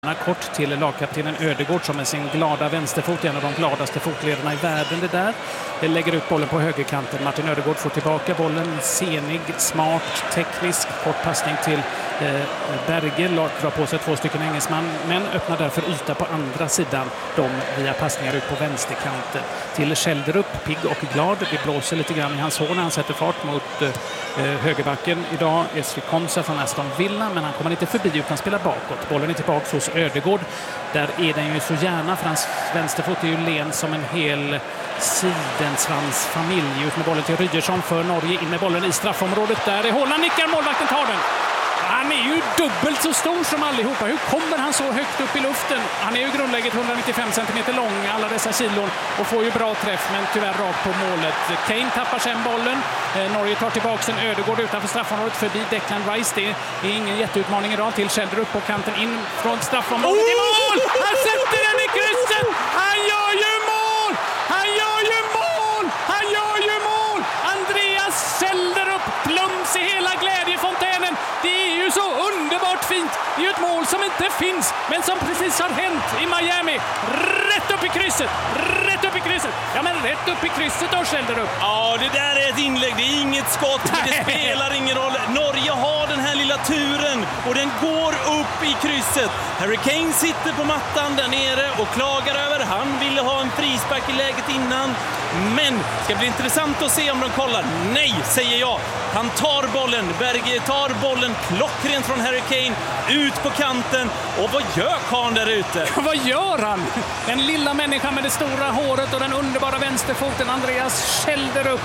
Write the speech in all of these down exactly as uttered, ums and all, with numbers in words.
Kort till lagkaptenen Ödegård som med sin glada vänsterfot, en av de gladaste fotledarna i världen det där. Det lägger ut bollen på högerkanten. Martin Ödegård får tillbaka bollen. Senig, smart, teknisk. Kort passning till eh, Berge. Drar på sig två stycken engelsman men öppnar därför yta på andra sidan. De via passningar ut på vänsterkanten. Till Kälderup, pigg och glad. Det blåser lite grann i hans hår när han sätter fart mot eh, högerbacken. Idag är Esri Konsa från Aston Villa men han kommer inte förbi utan spelar bakåt. Bollen är tillbaka hos Ödegård. Där är den ju så gärna för hans vänsterfot är ju len som en hel sidensvansfamilj. Ut med bollen till Rygersson för Norge. In med bollen i straffområdet. Där är Håland, nickar, målvakten tar den. Han är ju dubbelt så stor som allihopa. Hur kommer han så högt upp i luften? Han är ju grundläget etthundranittiofem centimeter lång, alla dessa kilon, och får ju bra träff men tyvärr rakt på målet. Kane tappar sen bollen. Eh, Norge tar tillbaka en Ödegård utanför straffområdet förbi Declan Rice. Det är ingen jätteutmaning idag till Kälderup på kanten in från straffområdet. Oh! I mål! Han sätter den i krysset! Han gör ju mål! Han gör ju mål! Han gör ju mål! Andreas Kälderup, plums i hela glädjefontänen. Det är ju så underbart fint. Det är ju ett mål som inte finns men som precis har hänt i Miami. Rätt upp i krysset. Rätt upp i krysset. Ja, men rätt upp i krysset då, Kälderup. Ja, det där är ett inlägg. Det är inget skott, men det spelar ingen roll. Norge har den här lilla turen och den går upp i krysset. Harry Kane sitter på mattan där nere och klagar över. Han ville ha en frispark i läget innan. Men det ska bli intressant att se om de kollar. Nej, säger jag. Han tar bollen. Berge tar bollen klockrent från Harry Kane ut på kanten. Och vad gör Kahn där ute? Vad gör han? Den lilla människan med det stora håret och den underbara vänsterfoten, Andreas Kälderup.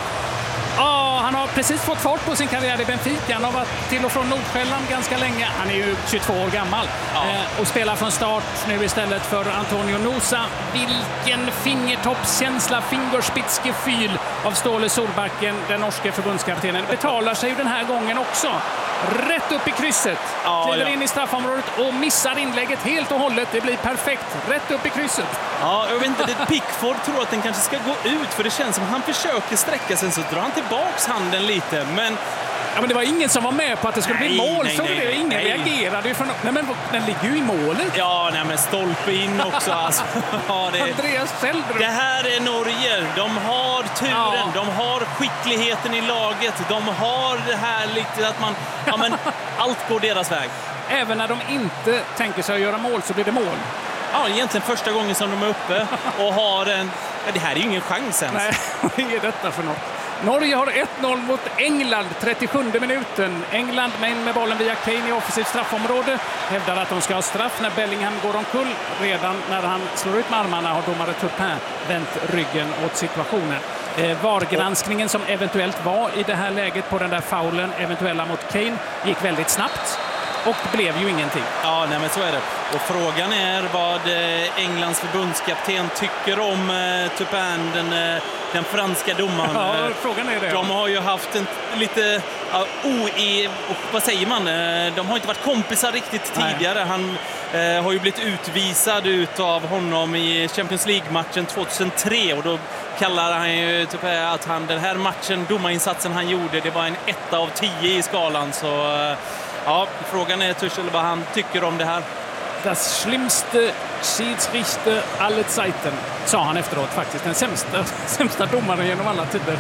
Ja, han har precis fått fart på sin karriär i Benfica. Han har varit till och från Nordsjälland ganska länge. Han är ju tjugotvå år gammal ja. eh, och spelar från start nu istället för Antonio Nusa. Vilken fingertoppskänsla, fingerspitzgefühl av Ståle Solbacken, den norske förbundskaptenen. Betalar sig ju den här gången också. Rätt upp i krysset. Ja, kliver ja. in i straffområdet och missar inlägget helt och hållet. Det blir perfekt. Rätt upp i krysset. Ja, jag vet inte. Det Pickford tror att den kanske ska gå ut, för det känns som att han försöker sträcka sig, så drar han tillbaks handen lite. Men ja, men det var ingen som var med på att det skulle nej, bli mål. Nej, så nej, det. Ingen nej. reagerade. Från, nej, men den ligger ju i målet. Ja, nej, men stolpe in också. Alltså. Ja, det, Andreas Kälderup. Det här är Norge. De har turen. Ja. De har skickligheten i laget. De har det här lite att man... Ja, men allt går deras väg. Även när de inte tänker sig att göra mål så blir det mål. Ja, egentligen första gången som de är uppe och har en... Ja, det här är ju ingen chans ens. Nej, vad är detta för något? Norge har ett noll mot England, trettiosjunde minuten. England med in med bollen via Kane i offensivt straffområde. Hävdar att de ska ha straff när Bellingham går omkull. Redan när han slår ut med armarna har domare Turpin vänt ryggen åt situationen. Eh, VAR-granskningen som eventuellt var i det här läget på den där faulen, eventuella mot Kane, gick väldigt snabbt. Och det blev ju ingenting. Ja, nej, men så är det. Och frågan är vad Englands förbundskapten tycker om eh, Turpin, den, eh, den franska domaren. Ja, frågan är det. De har ju haft en lite uh, oe... Vad säger man? De har inte varit kompisar riktigt tidigare. Nej. Han eh, har ju blivit utvisad ut av honom i Champions League-matchen tjugohundratre. Och då kallar han ju typ att han, den här matchen, domarinsatsen han gjorde, det var en etta av tio i skalan. Så... Eh, Ja, frågan är Tuchel vad han tycker om det här. Das schlimmste Schiedsrichter alle Zeiten, sa han efteråt faktiskt. Den sämsta, sämsta domaren genom alla tider.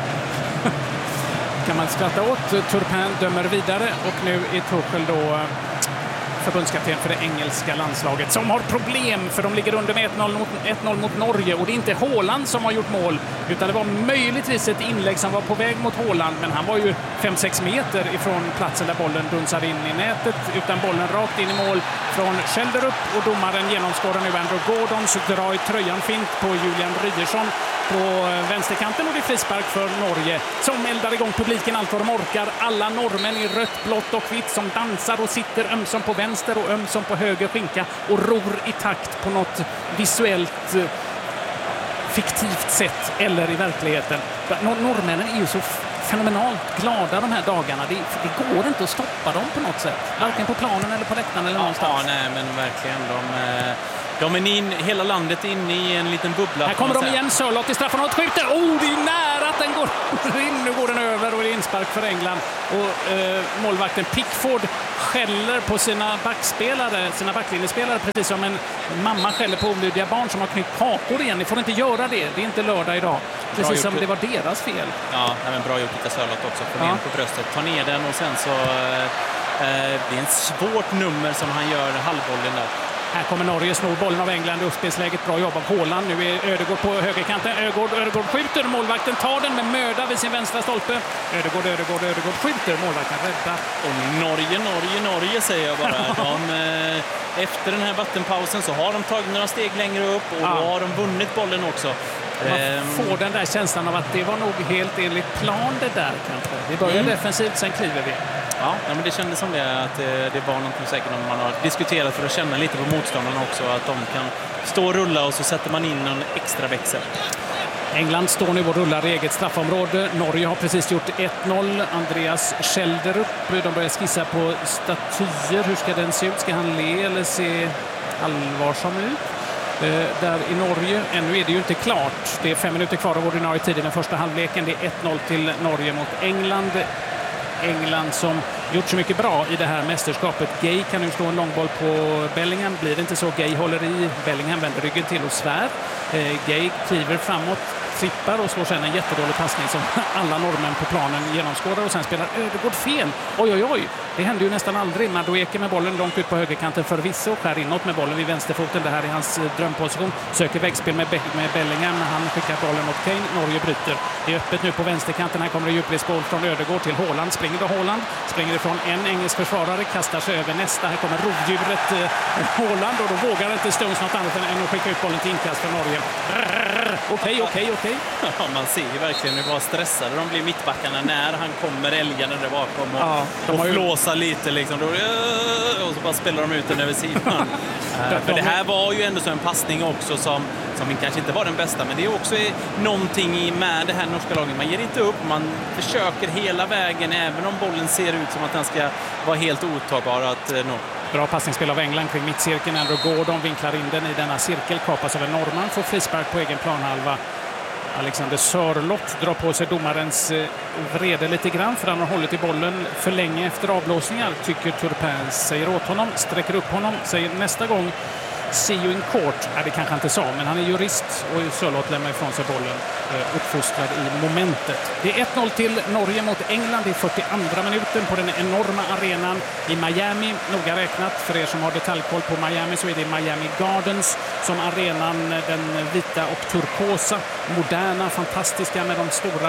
Kan man skratta åt. Turpin dömer vidare och nu är Tuchel då förbundskapten för det engelska landslaget som har problem, för de ligger under med ett noll mot, ett noll mot Norge, och det är inte Håland som har gjort mål, utan det var möjligtvis ett inlägg som var på väg mot Håland, men han var ju fem sex meter ifrån platsen där bollen dunsade in i nätet, utan bollen rakt in i mål från Kälderup, och domaren genomskådar nu Andrew Gordon, så drar i tröjan fint på Julian Rygersson på vänsterkanten, och det är frispark för Norge som eldar igång publiken allt vad de orkar. Alla norrmän i rött, blått och vitt som dansar och sitter ömsom på vänster och ömsom på höger skinka och ror i takt på något visuellt fiktivt sätt eller i verkligheten. Norrmännen är ju så fenomenalt glada de här dagarna. Det, det går inte att stoppa dem på något sätt. Varken på planen eller på läktaren eller någonstans. Ja, nej, men verkligen. De, de är in, hela landet inne i en liten bubbla. Här kommer de igen, Sörloth i straffområdet, skjuter. Oh, det är nära att den går in. Nu går den över och det är inspark för England. Och eh, målvakten Pickford skäller på sina backspelare, sina backlinjespelare, precis som en mamma skäller på olydiga barn som har knytt kakor igen. Ni får inte göra det. Det är inte lördag idag. Precis som det var deras fel. Ja, men bra gjort av Sörloth också. Få ner ja. på bröstet, ta ner den och sen så... Eh, det är en svårt nummer som han gör halvbollen där. Här kommer Norge, snor bollen av England i uppspelsläget. Bra jobb av Haaland. Nu är Ödegård på högerkanten. Ödegård, Ödegård skjuter. Målvakten tar den med möda vid sin vänstra stolpe. Ödegård, Ödegård, Ödegård skjuter. Målvakten räddar. Och Norge, Norge, Norge säger jag bara. De, eh, efter den här vattenpausen så har de tagit några steg längre upp och ja. då har de vunnit bollen också. Man får den där känslan av att det var nog helt enligt plan det där kanske. Vi börjar mm. defensivt, sen kliver vi. Ja, men det kändes som det, att det, det var något säkert man har diskuterat för att känna lite på motståndarna också. Att de kan stå och rulla och så sätter man in en extra växel. England står nu och rullar i eget straffområde. Norge har precis gjort ett noll. Andreas Schelderup, de börjar skissa på statyer. Hur ska den se ut? Ska han le eller se allvarsam ut? Eh, där i Norge. Ännu är det ju inte klart. Det är fem minuter kvar av ordinarie tid i den första halvleken. Det är ett noll till Norge mot England. England som gjort så mycket bra i det här mästerskapet. Gay kan nu slå en långboll på Bellingham. Blir det inte så? Gay håller i. Bellingham vänder ryggen till och svär. Eh, Gay kliver framåt, trippar och slår sedan en jättedålig passning som alla norrmän på planen genomskådar och sen spelar Ödegård fel. Oj, oj, oj. Det händer ju nästan aldrig. Madueke med bollen långt ut på högerkanten förvisso. Skär inåt med bollen vid vänsterfoten. Det här är hans drömposition. Söker vägspel med, Be med Bellingham. Han skickar bollen mot Kane. Norge bryter. Det är öppet nu på vänsterkanten. Här kommer det djupledsboll från Ödegård till Haaland. Springer då Haaland. Springer ifrån en engelsk försvarare. Kastar sig över nästa. Här kommer rovdjuret eh, Haaland. Och då vågar inte Stones något annat än att skicka ut bollen till inkast för Norge. Okej, okej, okej. Ja, man ser ju verkligen hur stressade de blir mittbackarna när han kommer älgarna där bakom och, ja, de och flåsar lite liksom. Då, och så bara spelar de ut den över sidan. uh, för det här var ju ändå så en passning också som, som kanske inte var den bästa, men det är också någonting med det här norska laget. Man ger inte upp, man försöker hela vägen även om bollen ser ut som att den ska vara helt otagbar att uh, nå. Bra passningsspel av England kring mittcirkeln. Andrew Gordon vinklar in den i denna cirkel. Kapas av en norrman. Får frispark på egen planhalva. Alexander Sörloth drar på sig domarens vrede lite grann för han har hållit i bollen för länge efter avblåsningar. Tycker Turpin, säger åt honom, sträcker upp honom, säger nästa gång see you in court. Ja, det kanske inte sa, men han är jurist och Sörloth lämnar ifrån sig bollen uppfostrad i momentet. Det är ett noll till Norge mot England. Det är fyrtioandra minuten på den enorma arenan i Miami. Noga räknat, för er som har detaljkoll på Miami så är det Miami Gardens som arenan, den vita och turkosa, moderna, fantastiska med de stora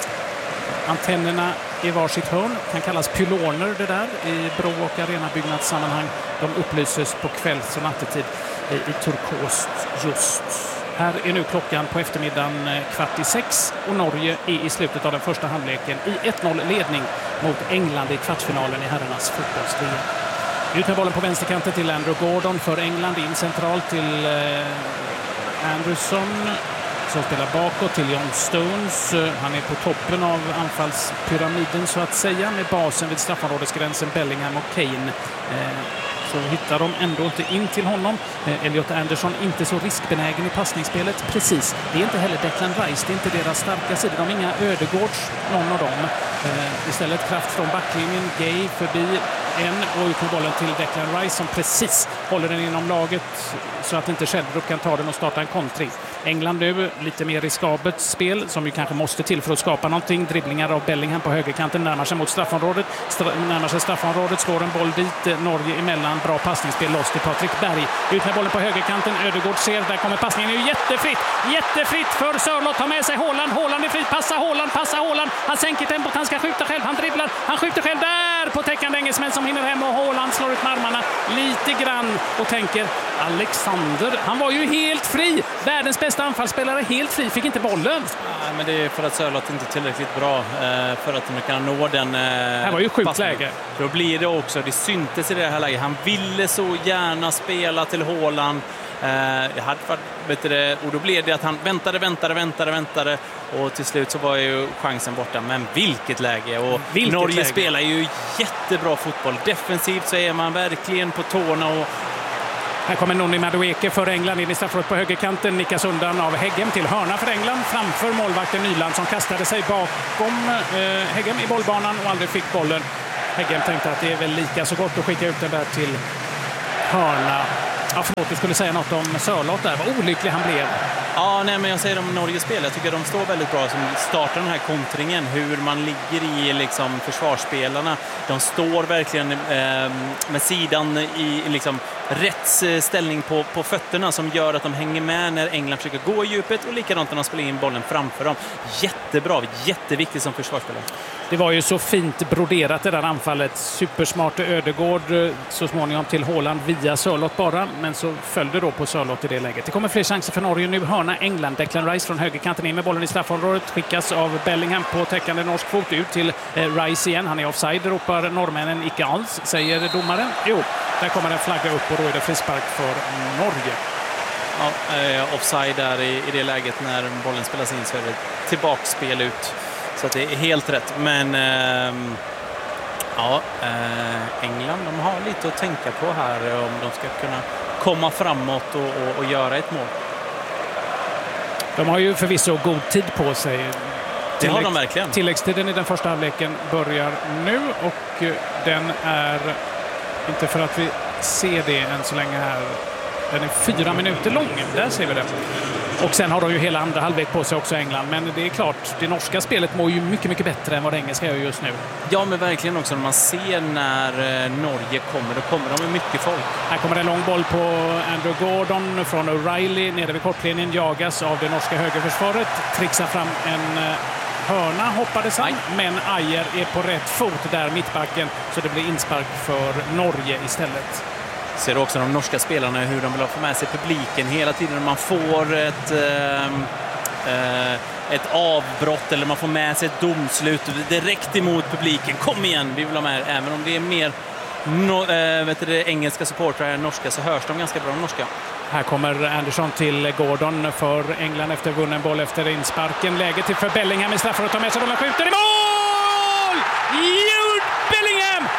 antennerna i varsitt hörn. Kan kallas pyloner det där i bro- och arenabyggnadssammanhang. De upplyses på kvälls- och nattetid i, i turkost just. Här är nu klockan på eftermiddagen kvart i sex och Norge är i slutet av den första halvleken i ett noll ledning mot England i kvartsfinalen i herrarnas fotbolls-V M. Ut med bollen på vänsterkanten till Andrew Gordon för England, in centralt till eh, Anderson som spelar bakåt till John Stones. Han är på toppen av anfallspyramiden så att säga med basen vid straffområdesgränsen Bellingham och Kane. Eh, så hittar de ändå inte in till honom. Eh, Elliot Anderson inte så riskbenägen i passningsspelet. Precis. Det är inte heller Declan Rice. Det är inte deras starka sidor. De är inga Ödegårds, någon av dem. Eh, istället kraft från backlinjen. Gay förbi en och ut med bollen till Declan Rice som precis håller den inom laget så att inte Sheldrup kan ta den och starta en kontring. England nu lite mer riskabelt spel som ju kanske måste till för att skapa någonting. Dribblingar av Bellingham på högerkanten närmar sig mot straffområdet. Stra- närmar sig straffområdet, slår en boll dit. Norge emellan, bra passningsspel loss till Patrik Berg. Ut med bollen på högerkanten. Ödegård ser, där kommer passningen. Det är ju jättefritt. Jättefritt för Sörloth. Tar med sig Haaland. Haaland är fri. Passa Haaland, passa Haaland. Han sänker tempot. Han ska skjuta själv. Han dribblar. Han skjuter själv där på täckande engelsmän som hinner hem och Haaland slår ut med armarna lite grann och tänker Alexander, han var ju helt fri. Världens bästa anfallsspelare, helt fri, fick inte bollen. Ja, men det är för att Sörloth inte är tillräckligt bra eh, för att de kan nå den. Eh, här var ju sjukt läge. Då blir det också, det syntes i det här läget. Han ville så gärna spela till Haaland. Eh, hade, vet du, och då blev det att han väntade, väntade, väntade, väntade och till slut så var ju chansen borta. Men vilket läge! Och vilket Norge läge. Spelar ju jättebra fotboll. Defensivt så är man verkligen på tårna och Här kommer Noni Madueke för England in i straffområdet på högerkanten. Nickas undan av Heggem till hörna för England framför målvakten Nyland som kastade sig bakom eh, Heggem i bollbanan och aldrig fick bollen. Heggem tänkte att det är väl lika så gott att skicka ut den där till hörna. Ja, förlåt, du skulle säga något om Sörloth där. Vad olycklig han blev. Ja, nej, men jag säger om Norges spel. Jag tycker de står väldigt bra som startar den här kontringen. Hur man ligger i liksom, försvarsspelarna. De står verkligen eh, med sidan i liksom, rätt ställning på, på fötterna som gör att de hänger med när England försöker gå i djupet och likadant när de spelar in bollen framför dem. Jättebra, jätteviktigt som försvarsspelare. Det var ju så fint broderat det där anfallet. Supersmart Ödegård så småningom till Haaland via Sörloth bara. Men så följde då på Sörloth i det läget. Det kommer fler chanser för Norge nu. Hörna England. Declan Rice från högerkanten in med bollen i straffområdet. Skickas av Bellingham på täckande norsk fot ut till eh, Rice igen. Han är offside, ropar norrmännen. Icke alls, säger domaren. Jo, där kommer en flagga upp och då är det frispark för Norge. Ja, eh, offside där i, i det läget när bollen spelas in så är det tillbakspel ut. Så att det är helt rätt. Men eh, ja, eh, England de har lite att tänka på här om de ska kunna komma framåt och, och, och göra ett mål. De har ju förvisso god tid på sig. Det har de verkligen. Tilläggstiden i den första halvleken börjar nu och den är, inte för att vi ser det än så länge här, den är fyra minuter lång. Där ser vi det. Och sen har de ju hela andra halvlek på sig också England. Men det är klart, det norska spelet mår ju mycket, mycket bättre än vad det engelska gör just nu. Ja, men verkligen också när man ser när Norge kommer, då kommer de med mycket folk. Här kommer en lång boll på Andrew Gordon från O'Reilly. Nere vid kortlinjen jagas av det norska högerförsvaret. Trixar fram en hörna hoppades han. Men Ajer är på rätt fot där mittbacken. Så det blir inspark för Norge istället. Ser också de norska spelarna hur de vill få med sig publiken hela tiden när man får ett, eh, ett avbrott eller man får med sig ett domslut direkt emot publiken. Kom igen, vi vill ha med. Även om det är mer no, eh, vet du, engelska supportrar än norska så hörs de ganska bra de norska. Här kommer Anderson till Gordon för England efter vunnen boll efter insparken. Läge till för Bellingham i straffområdet och tar med sig bollen, skjuter i mål! Jude Bellingham!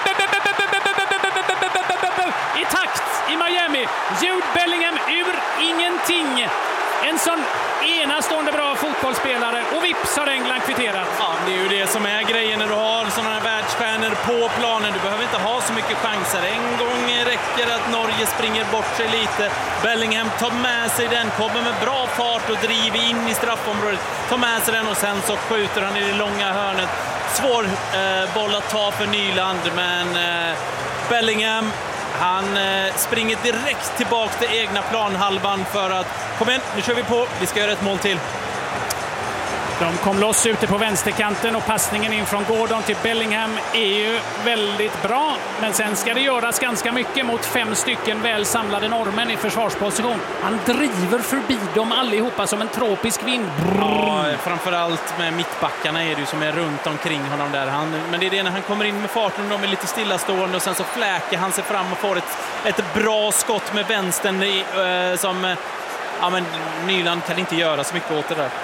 I takt i Miami. Jude Bellingham ur ingenting. En sån enastående bra fotbollsspelare och vips har England kvitterat. Ja, det är ju det som är grejen när du har sådana här världsstjärnor på planen. Du behöver inte ha så mycket chanser. En gång räcker att Norge springer bort sig lite. Bellingham tar med sig den, kommer med bra fart och driver in i straffområdet. Tar med sig den och sen så skjuter han i det långa hörnet. Svår eh, boll att ta för Nyland, men eh, Bellingham han eh, springer direkt tillbaka till egna planhalvan för att kom igen, nu kör vi på, vi ska göra ett mål till. De kom loss ute på vänsterkanten och passningen in från Gordon till Bellingham är ju väldigt bra. Men sen ska det göras ganska mycket mot fem stycken väl samlade norrmän i försvarsposition. Han driver förbi dem allihopa som en tropisk vind. Ja, framförallt med mittbackarna är det ju som är runt omkring honom där. Han, men det är det när han kommer in med farten och de är lite stillastående och sen så fläker han sig fram och får ett, ett bra skott med vänstern i, äh, som ja, men Nyland kan inte göra så mycket åt det där.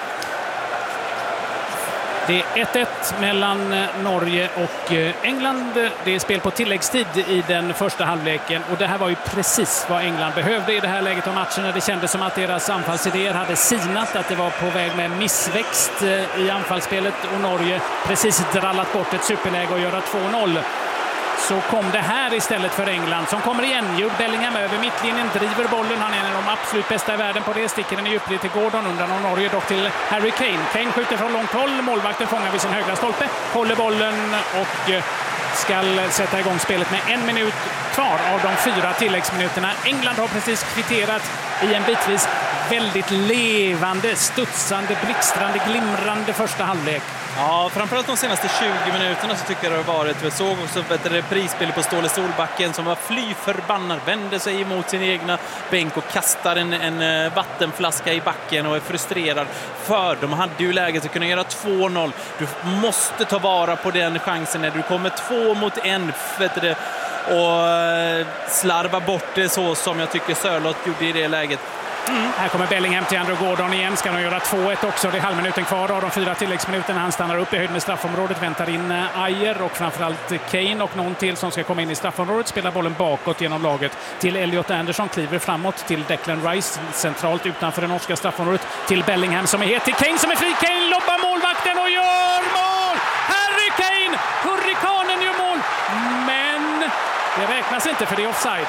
Det är ett ett mellan Norge och England. Det är spel på tilläggstid i den första halvleken. Och det här var ju precis vad England behövde i det här läget av matchen. När det kändes som att deras anfallsidéer hade sinat. Att det var på väg med missväxt i anfallsspelet. Och Norge precis drallat bort ett superläge och göra två noll. Så kom det här istället för England som kommer igen. Jude Bellingham över mittlinjen, driver bollen. Han är en av de absolut bästa i världen på det. Sticker den i djupled till Gordon undan och Norge dock till Harry Kane. Kane skjuter från långt håll. Målvakten fångar vid sin högra stolpe. Håller bollen och ska sätta igång spelet med en minut kvar av de fyra tilläggsminuterna. England har precis kvitterat i en bitvis väldigt levande, studsande, blixtrande, glimrande första halvlek. Ja, framförallt de senaste tjugo minuterna så tycker jag det har varit. Vi såg också ett reprisspel på Ståle Solbacken som var fly förbannad, vände sig emot sin egna bänk och kastar en, en vattenflaska i backen och är frustrerad. För de hade ju läget att kunna göra två noll. Du måste ta vara på den chansen när du kommer två mot en, vet du, och slarva bort det så som jag tycker Sörloth gjorde i det läget. Mm. Här kommer Bellingham till Andrew Gordon igen. Ska de göra två ett också. Det är halvminuten kvar av de fyra tilläggsminuterna. Han stannar upp i höjd med straffområdet, väntar in Ajer och framförallt Kane och någon till som ska komma in i straffområdet. Spelar bollen bakåt genom laget till Elliot Anderson. Kliver framåt till Declan Rice centralt utanför det norska straffområdet. Till Bellingham som är het. Till Kane som är fri. Kane lobbar målvakten och gör mål! Harry Kane! Hurrikanen gör mål! Men det räknas inte för det är offside.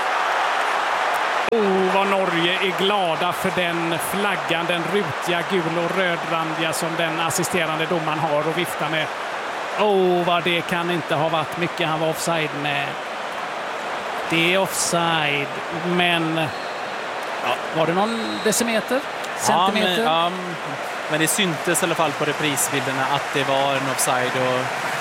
Oh, vad Norge är glada för den flaggan, den rutiga gul- och rödrandiga som den assisterande domaren har och viftar med. Oh, vad det kan inte ha varit mycket han var offside med. Det är offside, men ja, var det någon decimeter? Centimeter? Ja, men, ja, men det syntes i alla fall på reprisbilderna att det var en offside och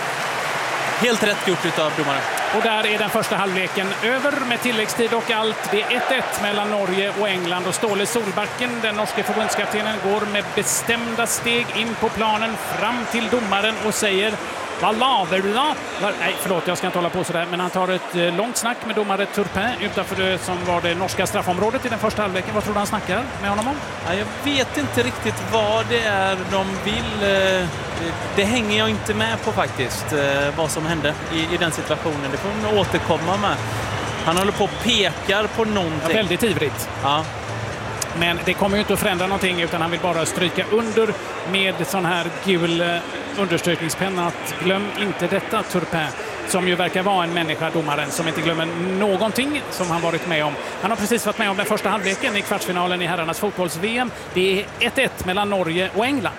helt rätt gjort utav domaren. Och där är den första halvleken över med tilläggstid och allt. Det är ett ett mellan Norge och England. Och Ståle Solbacken, den norske förbundskaptenen, går med bestämda steg in på planen fram till domaren och säger: vad laver du då? Nej, förlåt, jag ska inte hålla på sådär. Men han tar ett långt snack med domare Turpin utanför det som var det norska straffområdet i den första halvleken. Vad tror du han snackar med honom om? Ja, jag vet inte riktigt vad det är de vill. Det hänger jag inte med på faktiskt, vad som hände i, i den situationen. Det får man återkomma med. Han håller på och pekar på någonting. Ja, väldigt ivrigt. Ja. Men det kommer ju inte att förändra någonting utan han vill bara stryka under med sån här gul understrykningspenna att glöm inte detta, Turpin, som ju verkar vara en människa, domaren, som inte glömmer någonting som han varit med om. Han har precis varit med om den första halvleken i kvartsfinalen i herrarnas fotbolls-V M. Det är ett ett mellan Norge och England.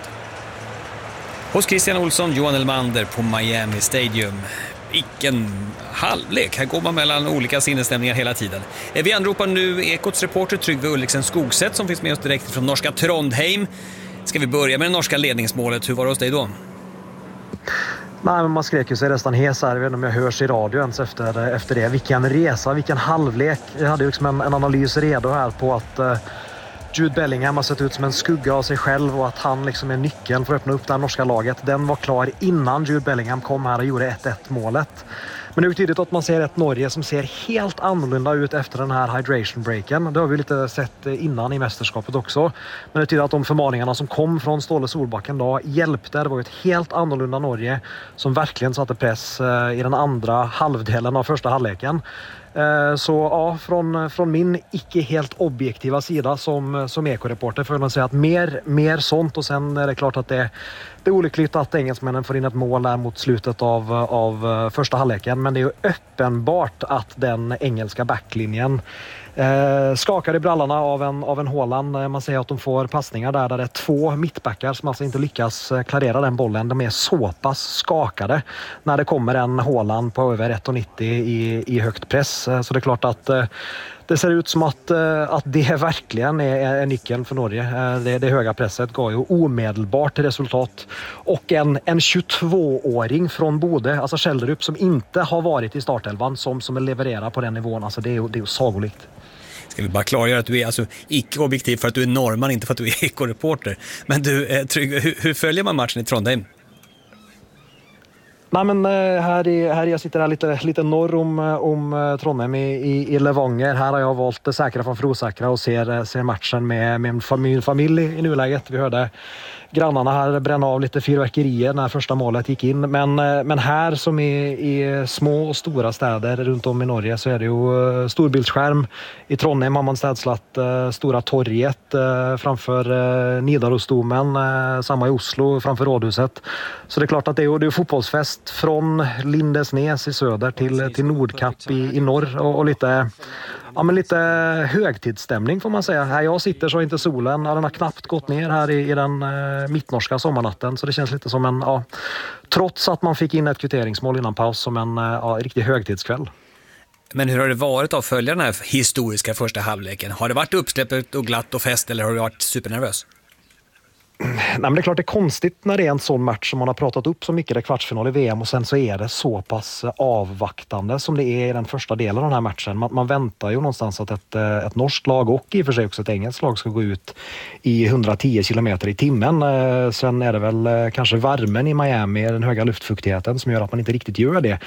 Hos Christian Olsson, Johan Elmander på Miami Stadium. Vilken halvlek. Här går man mellan olika sinnesstämningar hela tiden. Vi anropar nu Ekots reporter Trygve Ulriksen Skogset som finns med oss direkt från norska Trondheim. Ska vi börja med det norska ledningsmålet? Hur var det hos dig då? Nej, men man skrek ju sig nästan hes här. Jag vet inte om jag hörs i radio ens efter, efter det. Vilken resa, vilken halvlek. Jag hade ju liksom en, en analys redo här på att uh, Jude Bellingham har sett ut som en skugga av sig själv och att han liksom är nyckeln för att öppna upp det här norska laget. Den var klar innan Jude Bellingham kom här och gjorde ett ett målet. Men det är ju tydligt att man ser ett Norge som ser helt annorlunda ut efter den här hydration breaken. Det har vi lite sett innan i mästerskapet också. Men det tyder att de förmaningarna som kom från Ståle Solbacken då hjälpte. Det var ju ett helt annorlunda Norge som verkligen satte press i den andra halvdelen av första halvleken. Så ja, från, från min icke helt objektiva sida som, som ekoreporter får jag säga att mer, mer sånt. Och sen är det klart att det, det är olyckligt att engelsmännen får in ett mål där mot slutet av, av första halvleken. Men det är ju uppenbart att den engelska backlinjen Eh, skakar i brallarna av en, av en Haaland. Man säger att de får passningar där, där det är två mittbackar som alltså inte lyckas klarera den bollen. De är så pass skakade när det kommer en Haaland på över ett komma nittio i, i högt press. Så det är klart att eh, det ser ut som att, eh, att det verkligen är, är nyckeln för Norge. Eh, det, det höga presset gav ju omedelbart resultat. Och en, en tjugotvååring från Bodø, alltså Kjelderup, som inte har varit i startelvan, som, som levererar på den nivån. Alltså det är ju det är sagolikt. Ska vi bara klargöra att du är alltså icke-objektiv för att du är norrman, inte för att du är ekoreporter. Men du, eh, Trygve, hur, hur följer man matchen i Trondheim? Nej, men här, i, här jag sitter här lite, lite norr om, om Trondheim i, i, i Levanger. Här har jag valt det säkra från osäkra och ser, ser matchen med, med min familj, familj i nuläget. Vi hörde grannarna här bränna av lite fyrverkerier när första målet gick in. Men, men här som i, i små och stora städer runt om i Norge så är det ju storbildsskärm. I Trondheim har man städslat uh, Stora torget uh, framför uh, Nidarosdomen. Uh, samma i Oslo framför rådhuset. Så det är klart att det är, det är fotbollsfest från Lindesnes i söder till, till Nordkapp i, i norr. Och, och lite... Ja, men lite högtidsstämning får man säga. Här jag sitter så inte solen. Den har knappt gått ner här i, i den eh, mittnorska sommarnatten. Så det känns lite som en, ja, trots att man fick in ett kvitteringsmål innan paus, som en ja, riktig högtidskväll. Men hur har det varit att följa den här historiska första halvleken? Har det varit uppsläppet och glatt och fest eller har du varit supernervös? Nej, men det är klart det är konstigt när det är en sån match som man har pratat upp så mycket i kvartsfinal i V M och sen så är det så pass avvaktande som det är i den första delen av den här matchen. Man, man väntar ju någonstans att ett, ett norskt lag och i och för sig också ett engelskt lag ska gå ut i hundratio kilometer i timmen. Sen är det väl kanske värmen i Miami, den höga luftfuktigheten som gör att man inte riktigt gör det.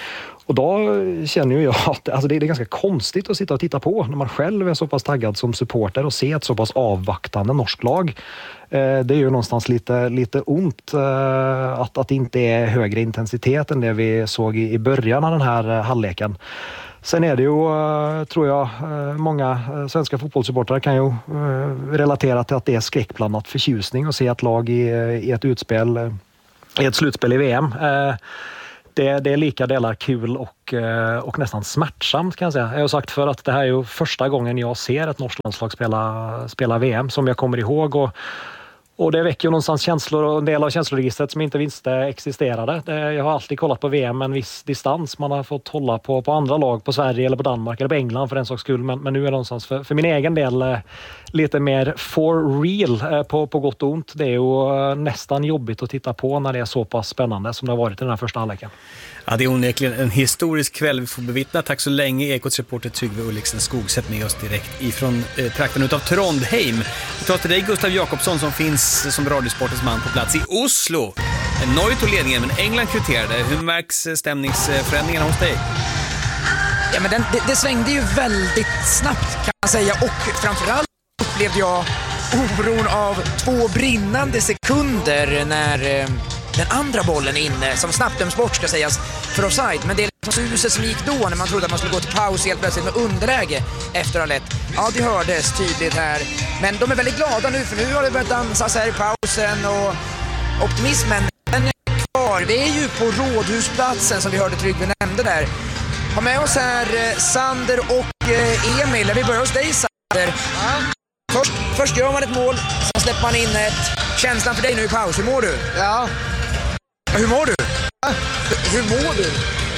Och då känner jag att alltså det är ganska konstigt att sitta och titta på när man själv är så pass taggad som supporter och se ett så pass avvaktande norsk lag. Det är ju någonstans lite, lite ont att, att det inte är högre intensitet än det vi såg i början av den här halvleken. Sen är det ju, tror jag, många svenska fotbollssupportrar kan ju relatera till att det är skräckblandat förtjusning att se ett lag i, i ett utspel, i ett slutspel i V M. Det, det är lika delar kul och, och nästan smärtsamt kan jag säga. Jag har sagt för att det här är ju första gången jag ser ett norskt landslag spela, spela V M som jag kommer ihåg. Och, och det väcker ju någonstans känslor och en del av känsloregistret som inte visste existerade. Det, jag har alltid kollat på V M med en viss distans. Man har fått hålla på, på andra lag, på Sverige eller på Danmark eller på England för en sak skull. Men, men nu är det någonstans för, för min egen del lite mer for real på, på gott och ont. Det är ju nästan jobbigt att titta på när det är så pass spännande som det har varit i den här första halvleken. Ja, det är onekligen en historisk kväll vi får bevittna. Tack så länge, Ekots reporter Tryggve Ulliksen Skogsätt med oss direkt ifrån eh, trakten utav Trondheim. Vi tar till dig Gustav Jakobsson som finns som radiosportens man på plats i Oslo. Norge tog ledningen men England kvitterade. Hur märks stämningsförändringarna hos dig? Ja, men den, det, det svängde ju väldigt snabbt kan man säga och framförallt upplevde jag oron av två brinnande sekunder när eh, den andra bollen inne som snabbt döms bort ska sägas för offside. Men det är liksom suset som gick då när man trodde att man skulle gå till paus helt plötsligt med underläge efter att ha lett. Ja, det hördes tydligt här. Men de är väldigt glada nu för nu har det börjat dansas här i pausen och optimismen den är kvar. Vi är ju på Rådhusplatsen som vi hörde Tryggve nämnde där. Har med oss här eh, Sander och eh, Emil. Vi börjar hos dig Sander. Först, först gör man ett mål, sen släpper man in ett. Känslan för dig nu i paus, hur mår du? Ja. Hur mår du? Ja. Hur mår du?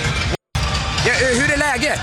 Ja, hur är läget?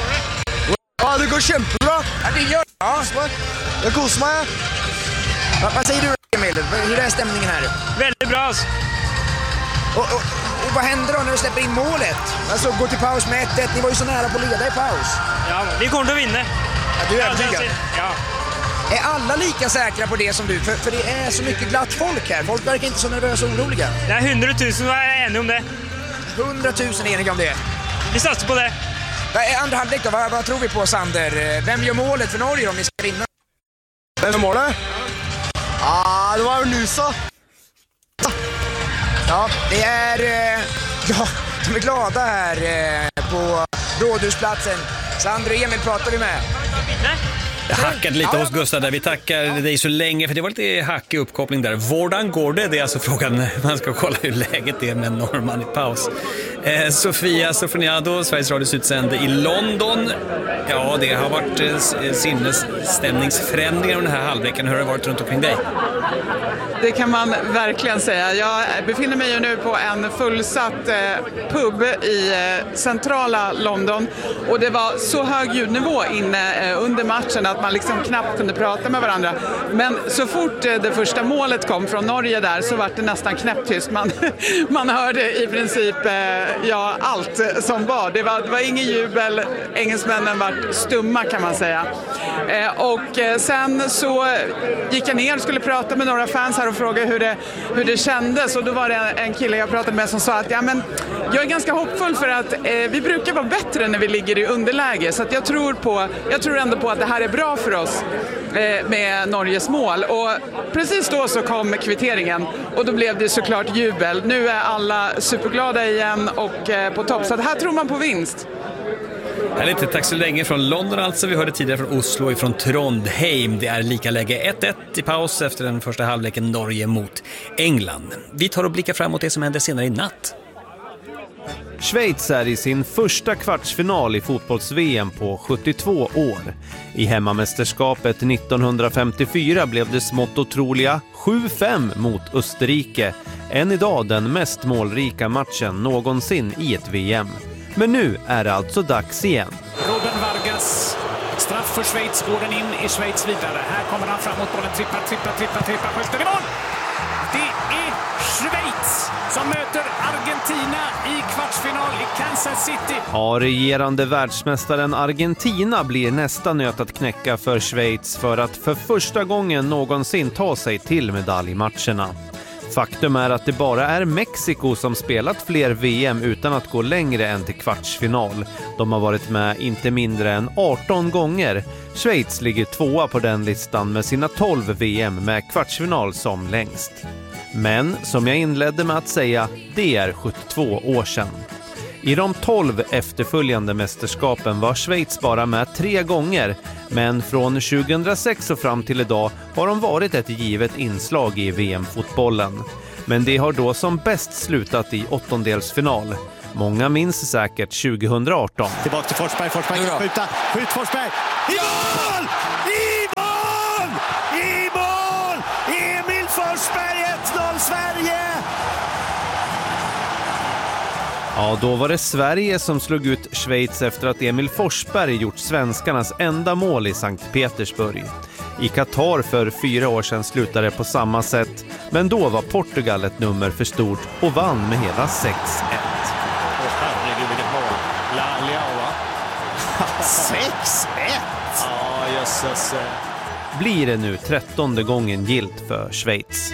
Ja, det går kämpebra. Ja, det gör ja. Jag kosar mig. Va, vad säger du Emil? Hur är stämningen här? Väldigt bra. Och, och, och vad händer då när du släpper in målet? Alltså gå till paus med ett ett, ni var ju så nära på att leda i paus. Ja, vi kommer att vinna. Ja, du är övertygad? Ja. Är alla lika säkra på det som du? För, för det är så mycket glatt folk här. Folk verkar inte så nervösa och oroliga. Det är hundratusen och jag är enig om det. Hundratusen är eniga om det. Vi satsar på det. Vad är andra halvlek då? Vad, vad tror vi på Sander? Vem gör målet för Norge om ni ska vinna? Vem är målet? Ah, det var ju Nusa. Ja, det är... Eh, ja, de är glada här eh, på Rådhusplatsen. Sander och Emil pratar vi med. Jag hackade lite hos Gustav där. Vi tackar dig så länge för det var lite hackig uppkoppling där. Vårdan går det? Det är alltså frågan. Man ska kolla hur läget är med norrman i paus. Eh, Sofia Sofroniado, Sveriges Radios utsände i London. Ja, det har varit eh, sinnesstämningsförändringar under den här halvleken. Hur har det varit runt omkring dig? Det kan man verkligen säga. Jag befinner mig ju nu på en fullsatt eh, pub i eh, centrala London och det var så hög ljudnivå inne eh, under matchen att man liksom knappt kunde prata med varandra. Men så fort eh, det första målet kom från Norge där så var det nästan knäpptyst. Man, man hörde i princip eh, ja, allt som var. Det var, det var ingen jubel. Engelsmännen var stumma kan man säga. Eh, och eh, sen så gick jag ner och skulle prata med några fans här och fråga hur det, hur det kändes och då var det en kille jag pratade med som sa att ja, men jag är ganska hoppfull för att eh, vi brukar vara bättre när vi ligger i underläge så att jag tror, på, jag tror ändå på att det här är bra för oss eh, med Norges mål och precis då så kom kvitteringen och då blev det såklart jubel. Nu är alla superglada igen och eh, på topp så att här tror man på vinst. Härligt, tack så länge från London alltså. Vi hörde tidigare från Oslo och från Trondheim. Det är lika läge ett ett i paus efter den första halvleken Norge mot England. Vi tar och blickar fram mot det som händer senare i natt. Schweiz är i sin första kvartsfinal i fotbolls-V M på sjuttiotvå år. I hemmamästerskapet nittonhundrafemtiofyra blev det smått otroliga sju fem mot Österrike. Än idag den mest målrika matchen någonsin i ett V M. Men nu är det alltså dags igen. Robin Vargas, straff för Schweiz, går den in i Schweiz vidare. Här kommer han fram mot bollen, trippar, trippar, trippar, trippar, skjuter i mål! Det är Schweiz som möter Argentina i kvartsfinal i Kansas City. Ja, regerande världsmästaren Argentina blir nästa nöt att knäcka för Schweiz för att för första gången någonsin ta sig till medaljmatcherna. Faktum är att det bara är Mexiko som spelat fler V M utan att gå längre än till kvartsfinal. De har varit med inte mindre än arton gånger. Schweiz ligger tvåa på den listan med sina tolv V M med kvartsfinal som längst. Men som jag inledde med att säga, det är sjuttiotvå år sedan. I de tolv efterföljande mästerskapen var Schweiz bara med tre gånger, men från tjugohundrasex och fram till idag har de varit ett givet inslag i V M-fotbollen. Men det har då som bäst slutat i åttondelsfinal. Många minns säkert tjugohundraarton. Tillbaka till Forsberg, Forsberg kan skjuta. Skjut Forsberg! I mål! I mål! I mål! Emil Forsberg, ett noll Sverige! Ja, då var det Sverige som slog ut Schweiz efter att Emil Forsberg gjort svenskarnas enda mål i Sankt Petersburg. I Qatar för fyra år sedan slutade det på samma sätt, men då var Portugal ett nummer för stort och vann med hela sex ett. Åh herregud, vilket mål. La Leao. sex ett! Ja, jösses. Blir det nu trettonde gången gilt för Schweiz.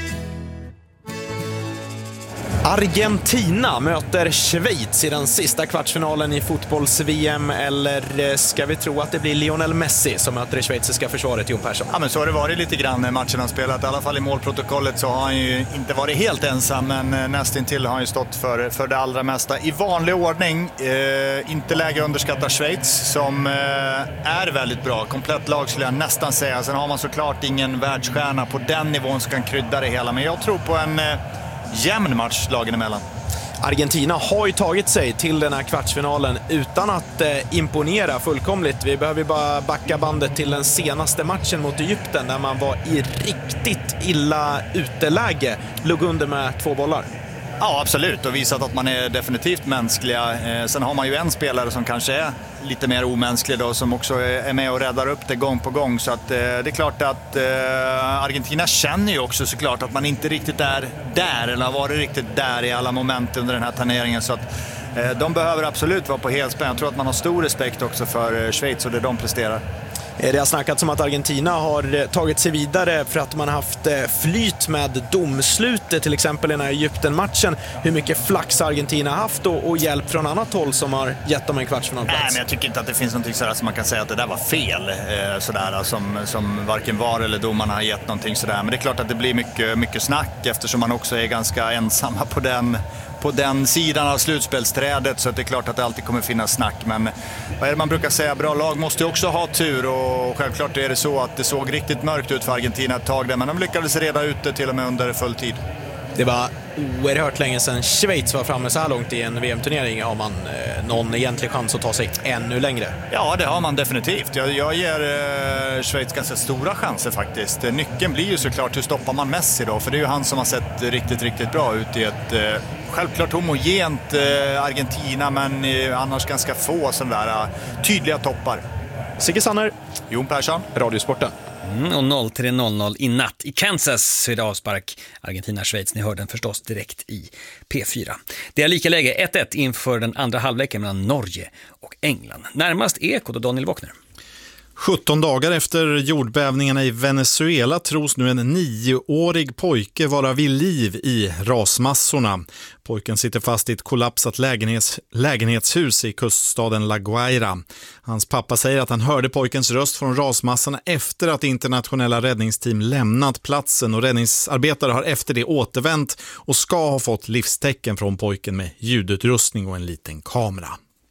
Argentina möter Schweiz i den sista kvartsfinalen i fotbolls-V M, eller ska vi tro att det blir Lionel Messi som möter det schweiziska försvaret, Jon Persson? Ja, men så har det varit lite grann när matchen har spelat. I alla fall i målprotokollet så har han ju inte varit helt ensam, men nästintill har han ju stått för, för det allra mesta. I vanlig ordning, eh, inte läge underskatta Schweiz som eh, är väldigt bra. Komplett lag skulle jag nästan säga. Sen har man såklart ingen världsstjärna på den nivån som kan krydda det hela. Men jag tror på en eh, jämn match lagen emellan. Argentina har ju tagit sig till den här kvartsfinalen utan att eh, imponera fullkomligt. Vi behöver bara backa bandet till den senaste matchen mot Egypten där man var i riktigt illa uteläge. Låg under med två bollar. Ja, absolut. Och visat att man är definitivt mänskliga. Eh, sen har man ju en spelare som kanske är lite mer omänsklig då, som också är med och räddar upp det gång på gång. Så att, eh, det är klart att eh, Argentina känner ju också såklart att man inte riktigt är där eller har varit riktigt där i alla moment under den här turneringen. Så att eh, de behöver absolut vara på helspänn. Jag tror att man har stor respekt också för eh, Schweiz och det de presterar. Det har snackats om att Argentina har tagit sig vidare för att man har haft flyt med domslutet, till exempel i den här Egypten-matchen. Hur mycket flax Argentina har haft och, och hjälp från annat håll som har gett dem en kvartsfinalplats? Nej, men jag tycker inte att det finns någonting sådär som man kan säga att det där var fel, eh, sådär, som, som varken var eller domarna har gett någonting sådär. Men det är klart att det blir mycket, mycket snack eftersom man också är ganska ensamma på den, på den sidan av slutspelsträdet, så att det är klart att det alltid kommer finnas snack. Men vad är det man brukar säga, bra lag måste ju också ha tur, och självklart är det så att det såg riktigt mörkt ut för Argentina ett tag där, men de lyckades reda ut det till och med under full tid. Det var oerhört länge sedan Schweiz var framme så här långt i en V M-turnering. Har man eh, någon egentlig chans att ta sig ännu längre? Ja, det har man definitivt. Jag, jag ger eh, Schweiz ganska stora chanser faktiskt. Nyckeln blir ju såklart hur stoppar man Messi då? För det är ju han som har sett riktigt, riktigt bra ut i ett eh, självklart homogent eh, Argentina, men eh, annars ganska få sådana där eh, tydliga toppar. Sigge Sanner, Jon Persson, Radiosporten. Mm, och noll tre noll noll i natt i Kansas så är det avspark Argentina-Schweiz. Ni hörde den förstås direkt i P fyra. Det är lika läge ett ett inför den andra halvleken mellan Norge och England. Närmast Ekot och Daniel Wåkner. sjutton dagar efter jordbävningarna i Venezuela tros nu en nioårig pojke vara vid liv i rasmassorna. Pojken sitter fast i ett kollapsat lägenhets, lägenhetshus i kuststaden La Guaira. Hans pappa säger att han hörde pojkens röst från rasmassorna efter att internationella räddningsteam lämnat platsen, och räddningsarbetare har efter det återvänt och ska ha fått livstecken från pojken med ljudutrustning och en liten kamera.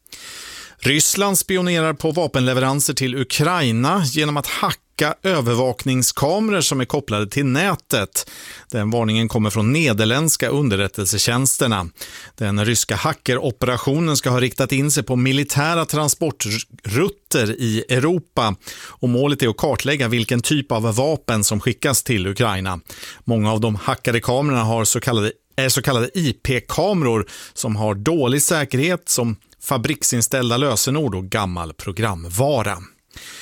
Ryssland spionerar på vapenleveranser till Ukraina genom att hacka övervakningskameror som är kopplade till nätet. Den varningen kommer från nederländska underrättelsetjänsterna. Den ryska hackeroperationen ska ha riktat in sig på militära transportrutter i Europa, och målet är att kartlägga vilken typ av vapen som skickas till Ukraina. Många av de hackade kamerorna har så kallade, är så kallade I P-kameror som har dålig säkerhet, som fabriksinställda lösenord och gammal programvara.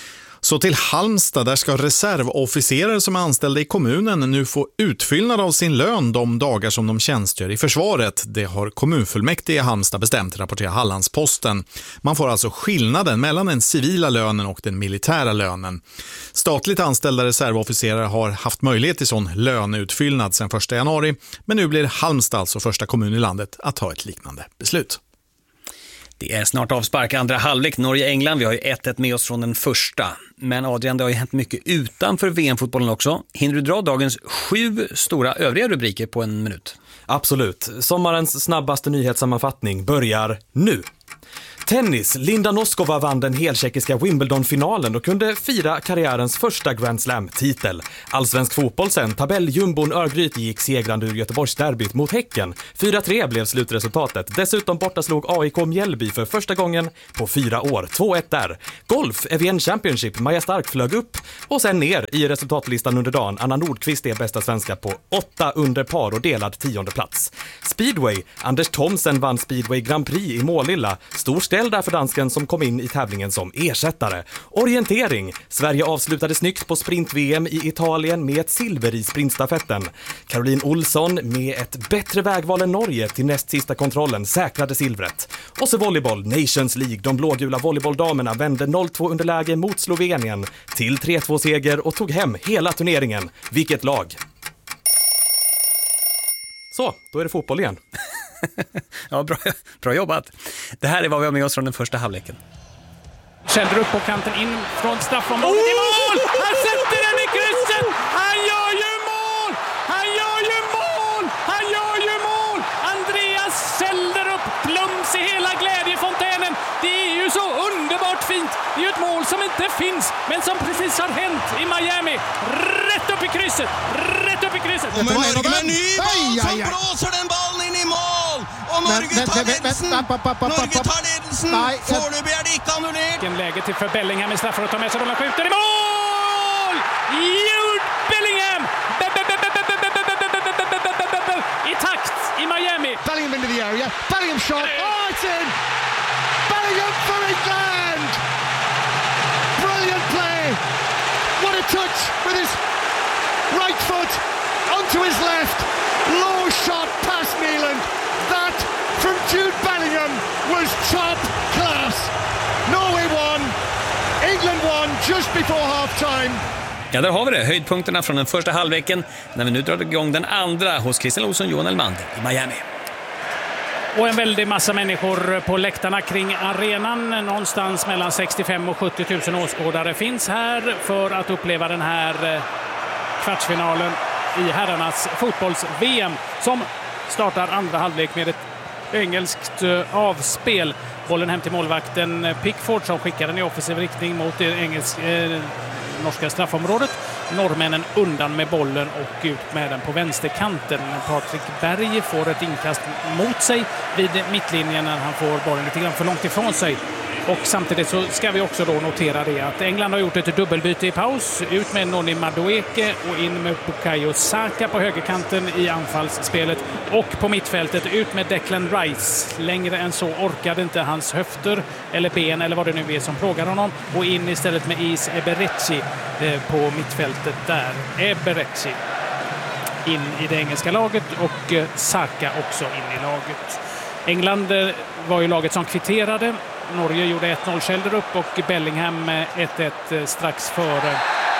Så till Halmstad, där ska reservofficerare som är anställda i kommunen nu få utfyllnad av sin lön de dagar som de tjänstgör i försvaret. Det har kommunfullmäktige i Halmstad bestämt, rapporterar Hallandsposten. Man får alltså skillnaden mellan den civila lönen och den militära lönen. Statligt anställda reservofficerare har haft möjlighet till sån löneutfyllnad sedan första januari, men nu blir Halmstad alltså första kommun i landet att ta ett liknande beslut. Det är snart avspark, andra halvlek Norge-England. Vi har ju ett ett med oss från den första. Men Adrian, det har ju hänt mycket utanför V M-fotbollen också. Hinner du dra dagens sju stora övriga rubriker på en minut? Absolut. Sommarens snabbaste nyhetssammanfattning börjar nu. Tennis. Linda Noskova vann den heltjeckiska Wimbledon-finalen och kunde fira karriärens första Grand Slam-titel. Allsvensk fotboll sen. Tabelljumbon Örgryte gick segrande ur Göteborgsderbyt mot Häcken. fyra tre blev slutresultatet. Dessutom bortaslog A I K Mjällby för första gången på fyra år. två ett där. Golf. Evian Championship. Maja Stark flög upp och sen ner i resultatlistan under dagen. Anna Nordqvist är bästa svenska på åtta under par och delad tionde plats. Speedway. Anders Thomsen vann Speedway Grand Prix i Målilla. Stor ställ där för dansken som kom in i tävlingen som ersättare. Orientering. Sverige avslutade snyggt på sprint-V M i Italien med ett silver i sprintstafetten. Caroline Olsson med ett bättre vägval än Norge till näst sista kontrollen säkrade silvret. Och så volleyboll, Nations League. De blågula volleybolldamerna vände noll två underläge mot Slovenien till tre två seger och tog hem hela turneringen. Vilket lag! Så, då är det fotboll igen. Ja, bra, bra jobbat. Det här är vad vi har med oss från den första halvleken. Kälder upp på kanten in från straffområdet i mål! Han sätter den i krysset! Han gör ju mål! Han gör ju mål! Han gör ju mål! Andreas Kälder upp, plums i hela glädjefontänen. Det är ju så underbart fint. Det är ju ett mål som inte finns, men som precis har hänt i Miami. Rätt upp i krysset! Rätt upp i krysset! Och med Norge med ny boll som blåser den ballen in i mål! Och Norge tar ledelsen! Norge tar ledelsen! Foreløpig er det ikke annullert! En läge till för Bellingham i straffar och tar med sig bollen, skjuter i mål! Jude Bellingham! I takt i Miami. Bellingham into the area. Bellingham shot. Oh, it's in! Bellingham for England! Brilliant play! What a touch with his right foot onto his left. Low shot past Neeland. That from Jude Bellingham was top class. Norway won. England won just before half time. Ja, där har vi det. Höjdpunkterna från den första halvleken när vi nu drar igång den andra hos Christian Olsson, Johan Elmander i Miami. Och en väldig massa människor på läktarna kring arenan. Någonstans mellan sextiofem och sjuttio tusen åskådare finns här för att uppleva den här kvartsfinalen i herrarnas fotbolls-V M som startar andra halvlek med ett engelskt avspel. Bollen hem till målvakten Pickford som skickar den i offensiv riktning mot det engelsk, eh, norska straffområdet. Norrmännen undan med bollen och ut med den på vänsterkanten. Patrik Berg får ett inkast mot sig vid mittlinjen när han får bollen lite grann för långt ifrån sig. Och samtidigt så ska vi också då notera det att England har gjort ett dubbelbyte i paus. Ut med Noni Madueke och in med Bukayo Saka på högerkanten i anfallsspelet. Och på mittfältet ut med Declan Rice. Längre än så orkade inte hans höfter eller ben eller vad det nu är som plågar honom. Och in istället med Is Eberechi på mittfältet där. Eberechi in i det engelska laget och Saka också in i laget. England var ju laget som kvitterade. Norge gjorde ett noll Kälder upp och Bellingham ett ett strax före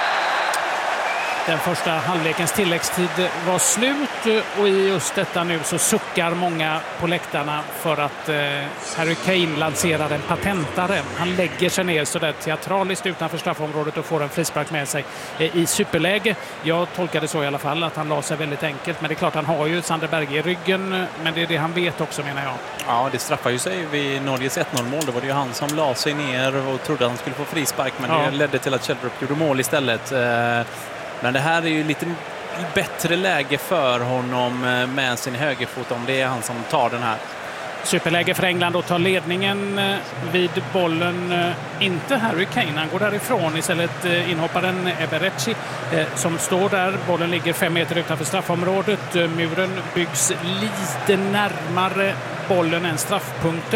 den första halvlekens tilläggstid var slut. Och i just detta nu så suckar många på läktarna för att eh, Harry Kane lanserar en patentare. Han lägger sig ner så där teatraliskt utanför straffområdet och får en frispark med sig eh, i superläge. Jag tolkade så i alla fall att han la sig väldigt enkelt. Men det är klart han har ju Sander Berge i ryggen. Men det är det han vet också menar jag. Ja, det straffar ju sig vid Norges ett noll mål. Det var det ju han som la sig ner och trodde att han skulle få frispark. Men ja. Det ledde till att Kälderup gjorde mål istället. Eh, Men det här är ju lite bättre läge för honom med sin högerfot om det är han som tar den här. Superläge för England och tar ledningen vid bollen. Inte Harry Kane, han går därifrån. Istället inhopparen Eberechi som står där. Bollen ligger fem meter utanför straffområdet. Muren byggs lite närmare bollen än straffpunkten.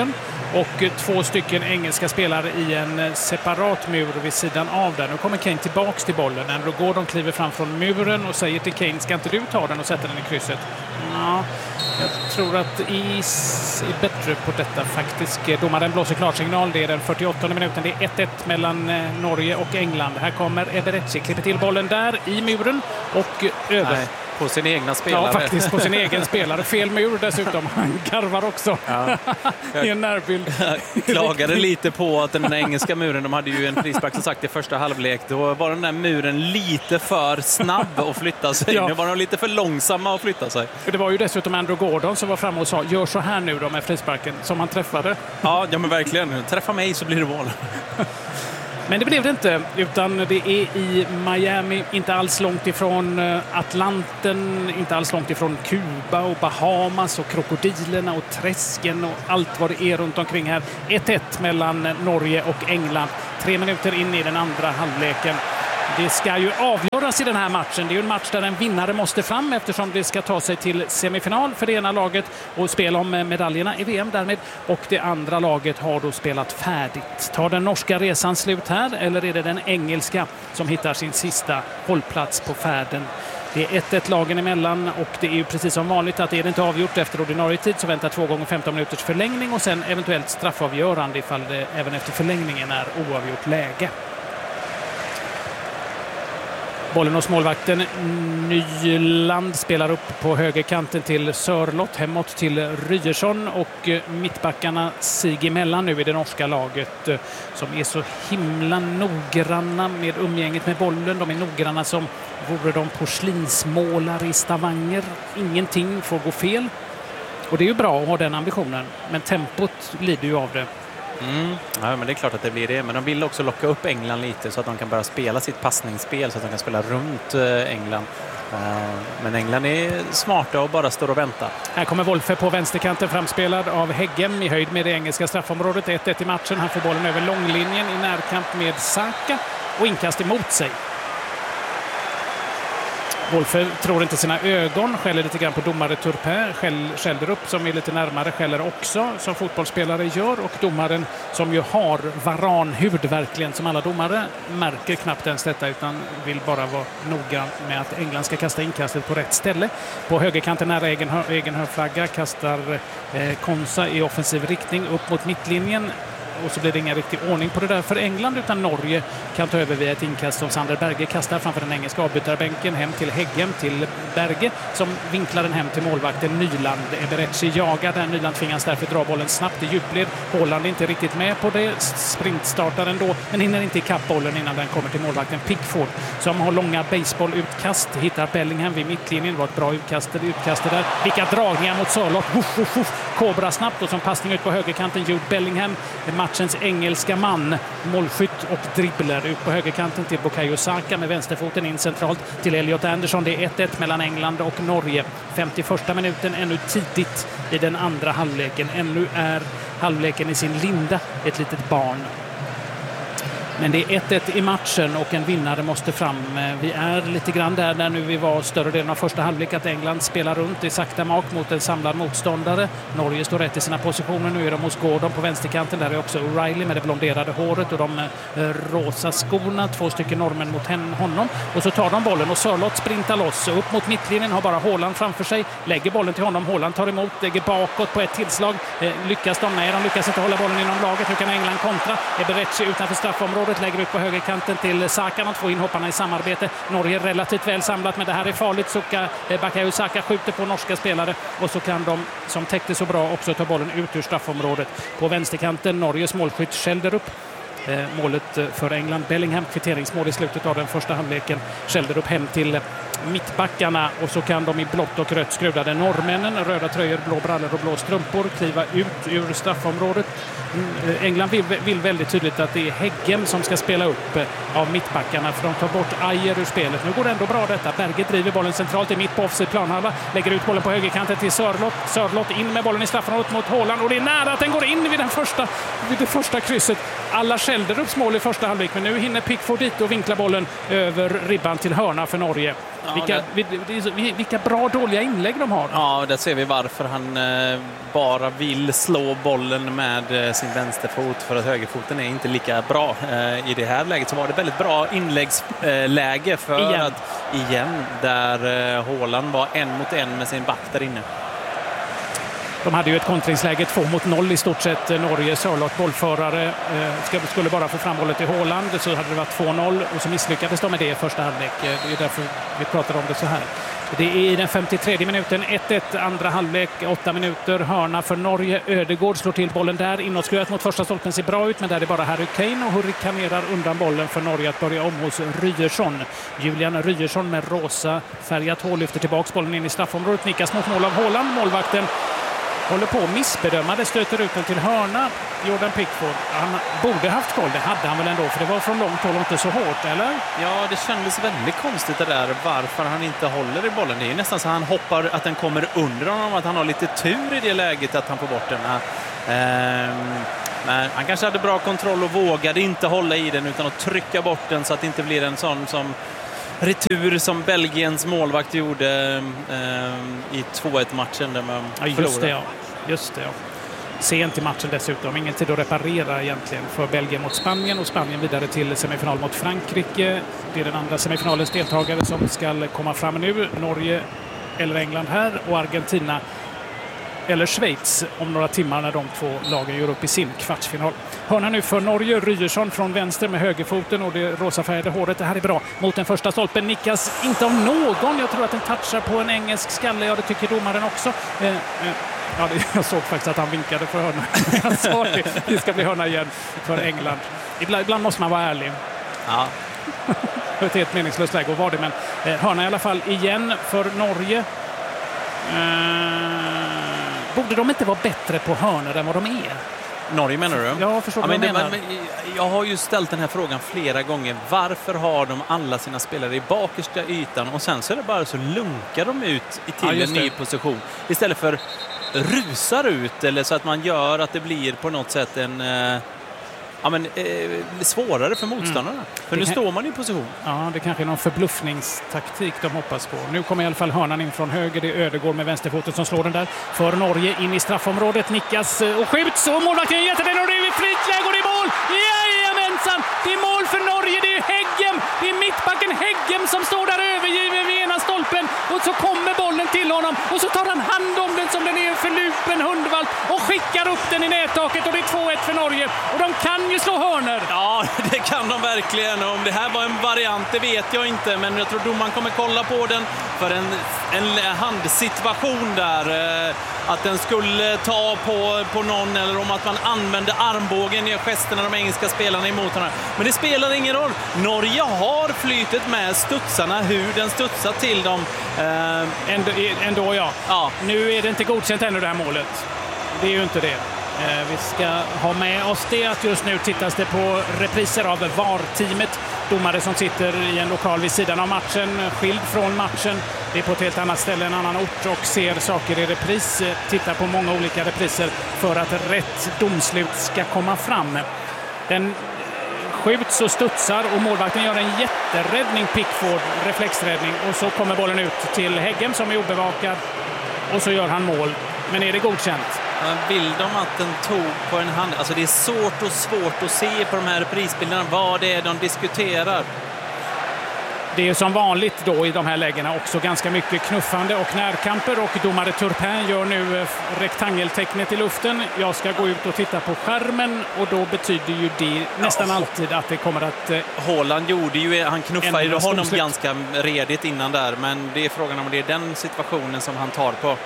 och två stycken engelska spelare i en separat mur vid sidan av den. Nu kommer Kane tillbaks till bollen. Andrew Gordon kliver fram från muren och säger till Kane, ska inte du ta den och sätta den i krysset? Ja, jag tror att Is är bättre på detta faktiskt. Domaren blåser klarsignal. Det är den fyrtioåttonde minuten. Det är ett ett mellan Norge och England. Här kommer Eberechi, klipper till bollen där i muren och över. Nej, på sin egna spelare. Ja, faktiskt på sin egen spelare. Fel mur dessutom. Han garvar också. Ja. I en närbild. Jag klagade lite på att den engelska muren, de hade ju en frispark som sagt i första halvlek. Då var den där muren lite för snabb att flytta sig. Ja. Nu var de lite för långsamma att flytta sig. Det var ju dessutom Andrew Gordon som var framme och sa, gör så här nu då med frisparken, som han träffade. Ja, ja men verkligen. Träffa mig så blir det mål. Men det blev det inte, utan det är i Miami, inte alls långt ifrån Atlanten, inte alls långt ifrån Kuba och Bahamas och krokodilerna och träsken och allt vad det är runt omkring här. ett ett mellan Norge och England. Tre minuter in i den andra halvleken. Det ska ju avgöras i den här matchen. Det är ju en match där en vinnare måste fram eftersom det ska ta sig till semifinal för det ena laget och spela om medaljerna i V M därmed. Och det andra laget har då spelat färdigt. Tar den norska resan slut här eller är det den engelska som hittar sin sista hållplats på färden? Det är ett ett lagen emellan och det är ju precis som vanligt att är det inte avgjort efter ordinarie tid så väntar två gånger femton minuters förlängning och sen eventuellt straffavgörande ifall det även efter förlängningen är oavgjort läge. Bollen hos målvakten Nyland spelar upp på högerkanten till Sörlott, hemåt till Ryerson och mittbackarna sig emellan nu i det norska laget som är så himla noggranna med umgänget med bollen. De är noggranna som vore de porslinsmålare i Stavanger. Ingenting får gå fel. Och det är ju bra att ha den ambitionen, men tempot lider ju av det. Mm. Ja, men det är klart att det blir det. Men de vill också locka upp England lite så att de kan börja spela sitt passningsspel så att de kan spela runt England. Men England är smarta och bara står och väntar. Här kommer Wolfe på vänsterkanten framspelad av Heggem i höjd med det engelska straffområdet. ett ett i matchen. Han får bollen över långlinjen i närkamp med Saka och inkast emot sig. Wolfe tror inte sina ögon, skäller lite grann på domare Turpin, skäll, skäller upp som är lite närmare, skäller också som fotbollsspelare gör och domaren som ju har varanhud verkligen som alla domare märker knappt ens detta utan vill bara vara noga med att England ska kasta inkastet på rätt ställe. På högerkanten nära egen, egen hörflagga kastar eh, Konsa i offensiv riktning upp mot mittlinjen. Och så blir det ingen riktig ordning på det där för England utan Norge kan ta över via ett inkast som Sander Berge kastar framför den engelska avbytarbänken hem till Heggem till Berge som vinklar den hem till målvakten Nyland. Eberechi jagar där, Nyland tvingas därför dra bollen snabbt i djupled. Håland är inte riktigt med på det, sprintstartar ändå men hinner inte ikapp bollen innan den kommer till målvakten Pickford som har långa basebollutkast, hittar Bellingham vid mittlinjen, var ett bra utkast, utkast där. Vilka dragningar mot Sörlott, huff, huff, huff. Kobra snabbt och som passning ut på högerkanten Jude Bellingham, matchens engelska man, målskytt och dribbler ut på högerkanten till Bukayo Saka med vänsterfoten in centralt till Elliot Anderson. Det är ett ett mellan England och Norge. femtioförsta minuten ännu tidigt i den andra halvleken. Ännu är halvleken i sin linda ett litet barn. Men det är ett ett i matchen och en vinnare måste fram. Vi är lite grann där där nu vi var större delen av första halvlek att England spelar runt i sakta mak mot en samlad motståndare. Norge står rätt i sina positioner. Nu är de hos Gordon på vänsterkanten. Där är också O'Reilly med det blonderade håret och de rosa skorna. Två stycken norrmän mot honom. Och så tar de bollen och Sörlott sprintar loss. Upp mot mittlinjen har bara Håland framför sig. Lägger bollen till honom. Håland tar emot. Lägger bakåt på ett tillslag. Lyckas de? Nej, de lyckas inte hålla bollen inom laget. Hur kan England kontra? Eberechi utanför straffområdet. Lägger ut på högerkanten till Saka. De två inhopparna i samarbete. Norge relativt väl samlat, men det här är farligt. Suka, Bukayo Saka skjuter på norska spelare och så kan de som täckte så bra också ta bollen ut ur straffområdet. På vänsterkanten Norges målskytt skällde upp. Eh, målet för England. Bellingham, kvitteringsmål i slutet av den första halvleken. Skällde upp hem till mittbackarna och så kan de i blått och rött skrudade norrmännen, röda tröjor, blå brallor och blå strumpor kliva ut ur straffområdet. England vill, vill väldigt tydligt att det är Heggem som ska spela upp av mittbackarna, för de tar bort Ajer ur spelet. Nu går det ändå bra detta. Berge driver bollen centralt i mitt på offside planhalva, lägger ut bollen på högerkanten till Sörlott. Sörlott in med bollen i straffområdet mot Haaland, och det är nära att den går in vid, den första, vid det första krysset. Alla Schelderups mål i första halvlek, men nu hinner Pickford dit och vinklar bollen över ribban till hörna för Norge. Ja, vilka, det... vilka bra dåliga inlägg de har. Ja, där ser vi varför han eh, bara vill slå bollen med eh, sin vänsterfot, för att högerfoten är inte lika bra. Eh, I det här läget så var det väldigt bra inläggsläge eh, för igen. att igen där eh, Haaland var en mot en med sin back där inne. De hade ju ett kontringsläge två mot noll i stort sett. Norge, Sörlott, bollförare, eh, skulle bara få fram bollen till Haaland, så hade det varit två noll och så misslyckades de med det i första halvlek. Det är därför vi pratar om det så här. Det är i den femtiotredje minuten, ett ett, andra halvlek, åtta minuter, hörna för Norge. Ödegård slår till bollen där, inåtskruvat mot första stolpen, ser bra ut, men där är det bara Harry Kane och hurrikanerar undan bollen för Norge att börja om hos Ryerson. Julian Ryerson med rosa färgat hål lyfter tillbaks bollen in i straffområdet, nickas mot mål av Haaland. Målvakten håller på att missbedöma det, stöter ut den till hörna. Jordan Pickford, han borde haft koll, det hade han väl ändå, för det var från långt håll och inte så hårt, eller? Ja, det kändes väldigt konstigt det där, varför han inte håller i bollen. Det är ju nästan så att han hoppar, att den kommer under honom, att han har lite tur i det läget att han får bort den. Ehm, men han kanske hade bra kontroll och vågade inte hålla i den utan att trycka bort den så att det inte blir en sån som retur som Belgiens målvakt gjorde eh, i två ett-matchen där man ja, just det, ja. Just det, ja. Sent i matchen dessutom. Ingen tid att reparera egentligen för Belgien mot Spanien, och Spanien vidare till semifinal mot Frankrike. Det är den andra semifinalens deltagare som ska komma fram nu. Norge eller England här, och Argentina eller Schweiz om några timmar när de två lagen gör upp i sin kvartsfinal. Hörna nu för Norge, Ryerson från vänster med högerfoten och det rosafärgade håret. Det här är bra. Mot den första stolpen, nickas inte av någon. Jag tror att den touchar på en engelsk skalle. Ja, det tycker domaren också. Eh, eh, ja, det, jag såg faktiskt att han vinkade för hörna. Jag sa det. Det ska bli hörna igen för England. Ibland, ibland måste man vara ärlig. Ja. Det är ett helt meningslöst läge att vara det, men eh, hörna i alla fall igen för Norge. Eh, Borde de inte vara bättre på hörnor än vad de är? Norge menar du? Ja, förstår ja, vad men du menar. Det, men, jag har ju ställt den här frågan flera gånger. Varför har de alla sina spelare i bakersta ytan och sen så är det bara så lunkar de ut till ja, en ny position istället för rusar ut, eller så att man gör att det blir på något sätt en eh, ja, men, eh, svårare för motståndarna. Mm. För det nu kan... står man i position. Ja, det kanske är någon förbluffningstaktik de hoppas på. Nu kommer i alla fall hörnan in från höger. Det är Ödegård med vänsterfoten som slår den där. För Norge in i straffområdet. Nickas och skjuts. Och målvakten jätter den och det är fritt läge och det är mål! Jajamensan! Det är mål för Norge. Det är Heggem. Det är mittbacken Heggem som står där övergiven vid ena stolpen. Och så kommer bollen till honom. Och så tar han hand om den som den är för lupen hundvalp och skickar upp den i nättaket. Och det är två ett för Norge. Och de kan ju slå hörner. Ja, det kan de verkligen. Om det här var en variant, det vet jag inte. Men jag tror domaren kommer kolla på den för en, en handsituation där. Att den skulle ta på, på någon, eller om att man använde armbågen i gesterna de engelska spelarna emot honom. Men det spelar ingen roll. Norge har flytet med studsarna, hur den studsar till dem. Eh, ändå, ändå ja. ja. Nu är det inte godkänt ännu det här målet. Det är ju inte det. Vi ska ha med oss det att just nu tittas det på repriser av V A R-teamet. Domare som sitter i en lokal vid sidan av matchen, skild från matchen. Det är på ett helt annat ställe, en annan ort, och ser saker i repris. Tittar på många olika repriser för att rätt domslut ska komma fram. Den skjuts och studsar och målvakten gör en jätteräddning, Pickford, reflexräddning. Och så kommer bollen ut till Heggem som är obevakad och så gör han mål. Men är det godkänt? Vill de att den tog på en hand? Alltså det är svårt och svårt att se på de här prisbilderna vad det är de diskuterar. Det är som vanligt då i de här lägena också ganska mycket knuffande och närkamper, och domare Turpin gör nu rektangeltecknet i luften. Jag ska gå ut och titta på skärmen och då betyder ju det nästan ja, alltid att det kommer att... Haaland gjorde ju, han knuffade ju honom ganska redigt innan där, men det är frågan om det är den situationen som han tar på.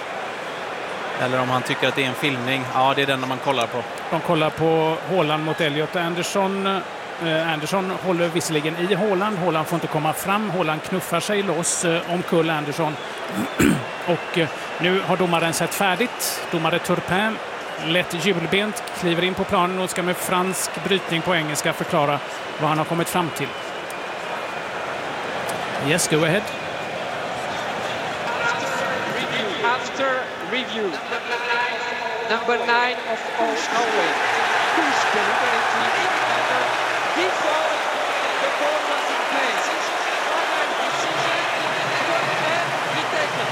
Eller om han tycker att det är en filmning. Ja, det är den man kollar på. De kollar på Haaland mot Elliot Anderson. Eh, Anderson håller visserligen i Haaland. Haaland får inte komma fram. Haaland knuffar sig loss eh, omkull Anderson. Och eh, nu har domaren sett färdigt. Domare Turpin lätt hjulbent, kliver in på planen och ska med fransk brytning på engelska förklara vad han har kommit fram till. Yes, go ahead. After review, number nine of Osh Norway, whose deliberately before the ball was in place. Final decision and retaken.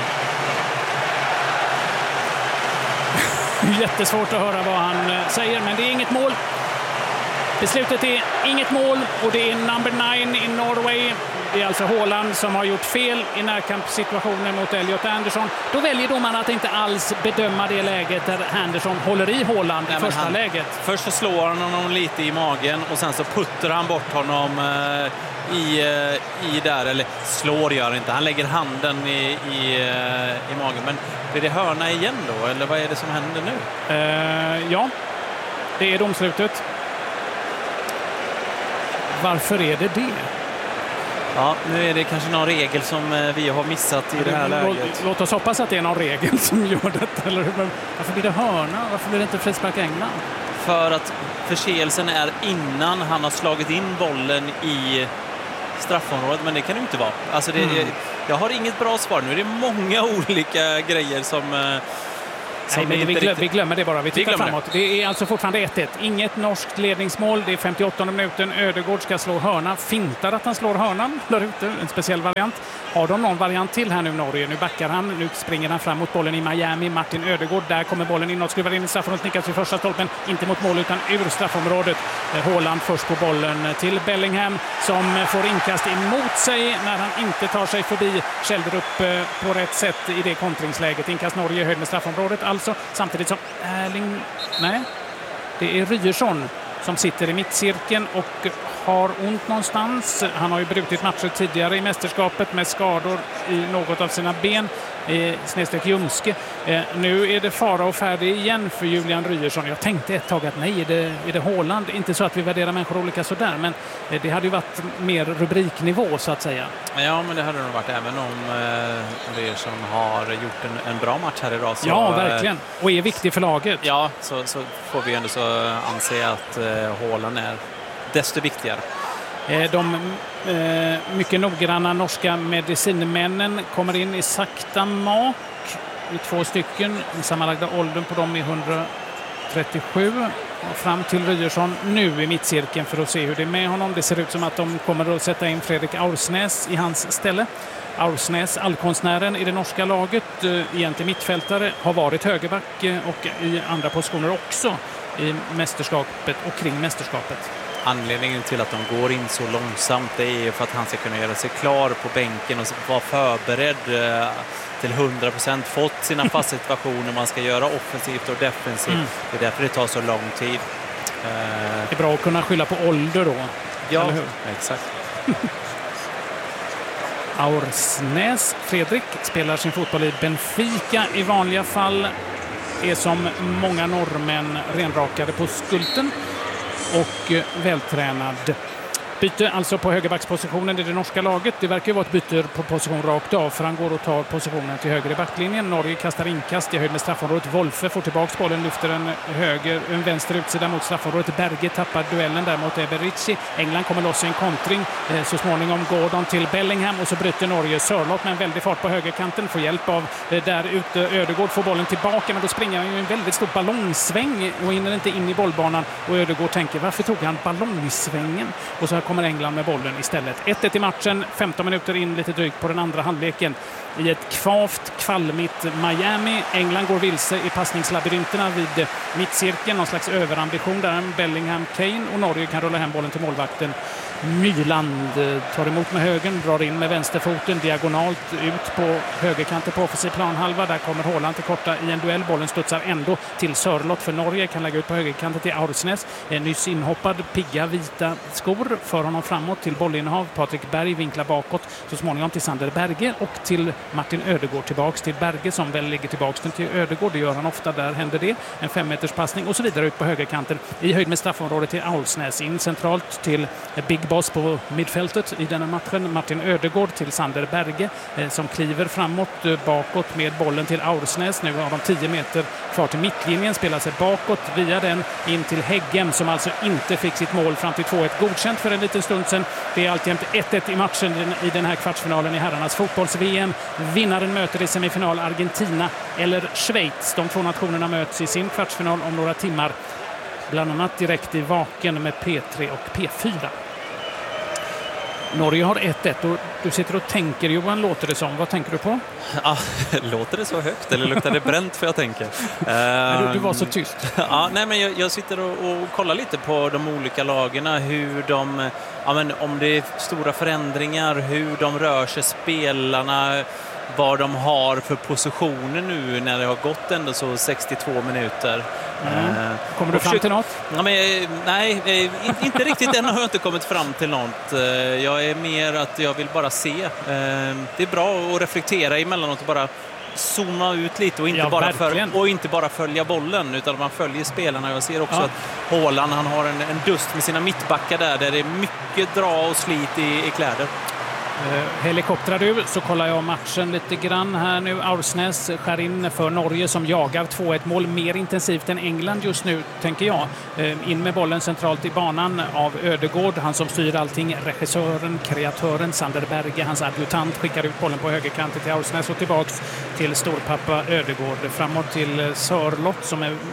Jättesvårt att höra vad han säger, men det är inget mål. Beslutet är inget mål och det är number nine i Norway. Det är alltså Haaland som har gjort fel i närkampssituationen mot Elliot Anderson. Då väljer domaren att inte alls bedöma det läget där Anderson håller i Haaland i första han, läget. Först så slår han honom lite i magen och sen så puttar han bort honom eh, i, eh, i där, eller slår gör han inte. Han lägger handen i, i, eh, i magen. Men blir det hörna igen då? Eller vad är det som händer nu? Eh, ja, det är domslutet. Varför är det det? Ja, nu är det kanske någon regel som vi har missat i det här läget. Låt oss hoppas att det är någon regel som gör detta. Eller hur? Varför blir det hörna? Varför blir det inte frispark England? För att förseelsen är innan han har slagit in bollen i straffområdet, men det kan det inte vara. Alltså det, mm. jag har inget bra svar. Nu är det många olika grejer som... Nej, men vi, glöm, riktigt... vi glömmer det bara. Vi tittar vi framåt. Det. det är alltså fortfarande ett ett. Inget norskt ledningsmål. Det är femtioåttonde minuten. Ödegård ska slå hörna. Fintar att han slår hörnan. Där ute. En speciell variant. Har de någon variant till här nu Norge? Nu backar han. Nu springer han fram mot bollen i Miami. Martin Ödegård. Där kommer bollen inåt. Skruvar in i straffområdet. Nickas vid första stolpen. Inte mot mål utan ur straffområdet. Haaland först på bollen till Bellingham som får inkast emot sig när han inte tar sig förbi Kjelderup på rätt sätt i det kontringsläget. Inkast Norge höjd med straffområdet. Alltså, samtidigt som Erling... Nej, det är Ryerson som sitter i mittcirkeln och har ont någonstans. Han har ju brutit matcher tidigare i mästerskapet med skador i något av sina ben. Eh, snedstreck ljumske. Eh, nu är det fara och färdig igen för Julian Ryerson. Jag tänkte ett tag att nej, är det, är det Haaland? Inte så att vi värderar människor olika sådär, men eh, det hade ju varit mer rubriknivå så att säga. Ja, men det hade det nog varit även om eh, Ryerson har gjort en, en bra match här idag. Så, ja, verkligen. Och är viktig för laget. Ja, så, så får vi ändå så anse att eh, Haaland är desto viktigare. De eh, mycket noggranna norska medicinmännen kommer in i sakta mak. I två stycken. Den sammanlagda åldern på dem är hundratrettiosju. Och fram till Ryerson nu i mittcirkeln för att se hur det är med honom. Det ser ut som att de kommer att sätta in Fredrik Aursnäs i hans ställe. Aursnäs, allkonstnären i det norska laget, egentligen mittfältare, har varit högerback och i andra positioner också i mästerskapet och kring mästerskapet. Anledningen till att de går in så långsamt det är för att han ska kunna göra sig klar på bänken och vara förberedd till hundra procent, fått sina fast situationer man ska göra offensivt och defensivt. Mm. Det är därför det tar så lång tid. Det är bra att kunna skylla på ålder då. Ja, eller hur? Exakt. Aursnäs Fredrik spelar sin fotboll i Benfica i vanliga fall. Är som många norrmän renrakade på skulten och vältränad. Byte alltså på högerbackspositionen i det norska laget. Det verkar ju vara ett byte på position rakt av för han går och tar positionen till höger i backlinjen. Norge kastar inkast i höjd med straffområdet. Wolfe får tillbaka bollen, lyfter en höger, en vänster utsida mot straffområdet. Berge tappar duellen där mot Eberici. England kommer loss i en kontring. Så småningom Gordon till Bellingham och så bryter Norge. Sörlott med en väldig fart på högerkanten får hjälp av där ute. Ödegård får bollen tillbaka men då springer han ju en väldigt stor ballongsväng och hinner inte in i bollbanan. Och Ödegård tänker varför tog han ballongsvängen? Och så här kommer England med bollen istället. ett ett i matchen, femton minuter in lite drygt på den andra halvleken. I ett kvavt, kvalmigt Miami. England går vilse i passningslabyrinterna vid mittcirkeln. Någon slags överambition där. Bellingham, Kane och Norge kan rulla hem bollen till målvakten. Myland tar emot med högen, drar in med vänsterfoten diagonalt ut på högerkanten på offensiv planhalva. Där kommer Haaland till korta i en duell. Bollen studsar ändå till Sörlott för Norge. Kan lägga ut på högerkanten till Aursnäs. En nyss inhoppad, pigga, vita skor. för honom framåt till bollinnehav. Patrik Berg vinklar bakåt, så småningom till Sander Berge och till Martin Ödegård, tillbaks till Berge som väl ligger tillbaks till Ödegård. Det gör han ofta, där händer det. En femmeters passning och så vidare ut på högerkanten i höjd med straffområdet till Aulsnäs. In centralt till Big Boss på mittfältet i denna matchen. Martin Ödegård till Sander Berge eh, som kliver framåt, eh, bakåt med bollen till Aulsnäs. Nu har de tio meter kvar till mittlinjen, spelar sig bakåt via den in till Häggen som alltså inte fick sitt mål fram till två ett godkänt för en liten stund sedan. Det är alltjämt ett ett i matchen i den här kvartsfinalen i herrarnas fotbolls-V M. Vinnaren möter i semifinal Argentina eller Schweiz. De två nationerna möts i sin kvartsfinal om några timmar. Bland annat direkt i Vaken med P tre och P fyra. Norge har ett ett och du sitter och tänker, Johan, låter det som. Vad tänker du på? Ja, låter det så högt eller luktar det bränt för jag tänker? Men du, du var så tyst. Ja, nej, men jag, jag sitter och, och kollar lite på de olika lagarna, hur de, ja, men om det är stora förändringar, hur de rör sig, spelarna, vad de har för positioner nu när det har gått ändå så sextiotvå minuter. Mm. Kommer du fram till något? Ja, men, nej, inte riktigt. Än har jag inte kommit fram till något. Jag är mer att jag vill bara se. Det är bra att reflektera emellanåt och bara zooma ut lite och inte, ja, bara, för, och inte bara följa bollen utan man följer spelarna. Jag ser också ja. att Haaland, han har en, en dust med sina mittbackar där, där det är mycket dra och slit i, i kläder. Uh, helikoptrar du, så kollar jag matchen lite grann här nu. Aulsnäs skär in för Norge som jagar två ett mål mer intensivt än England just nu, tänker jag. Uh, in med bollen centralt i banan av Ödegård, han som styr allting. Regissören, kreatören Sander Berge, hans adjutant, skickar ut bollen på högerkanten till Aulsnäs och tillbaks till storpappa Ödegård. Framåt till Sörlott som är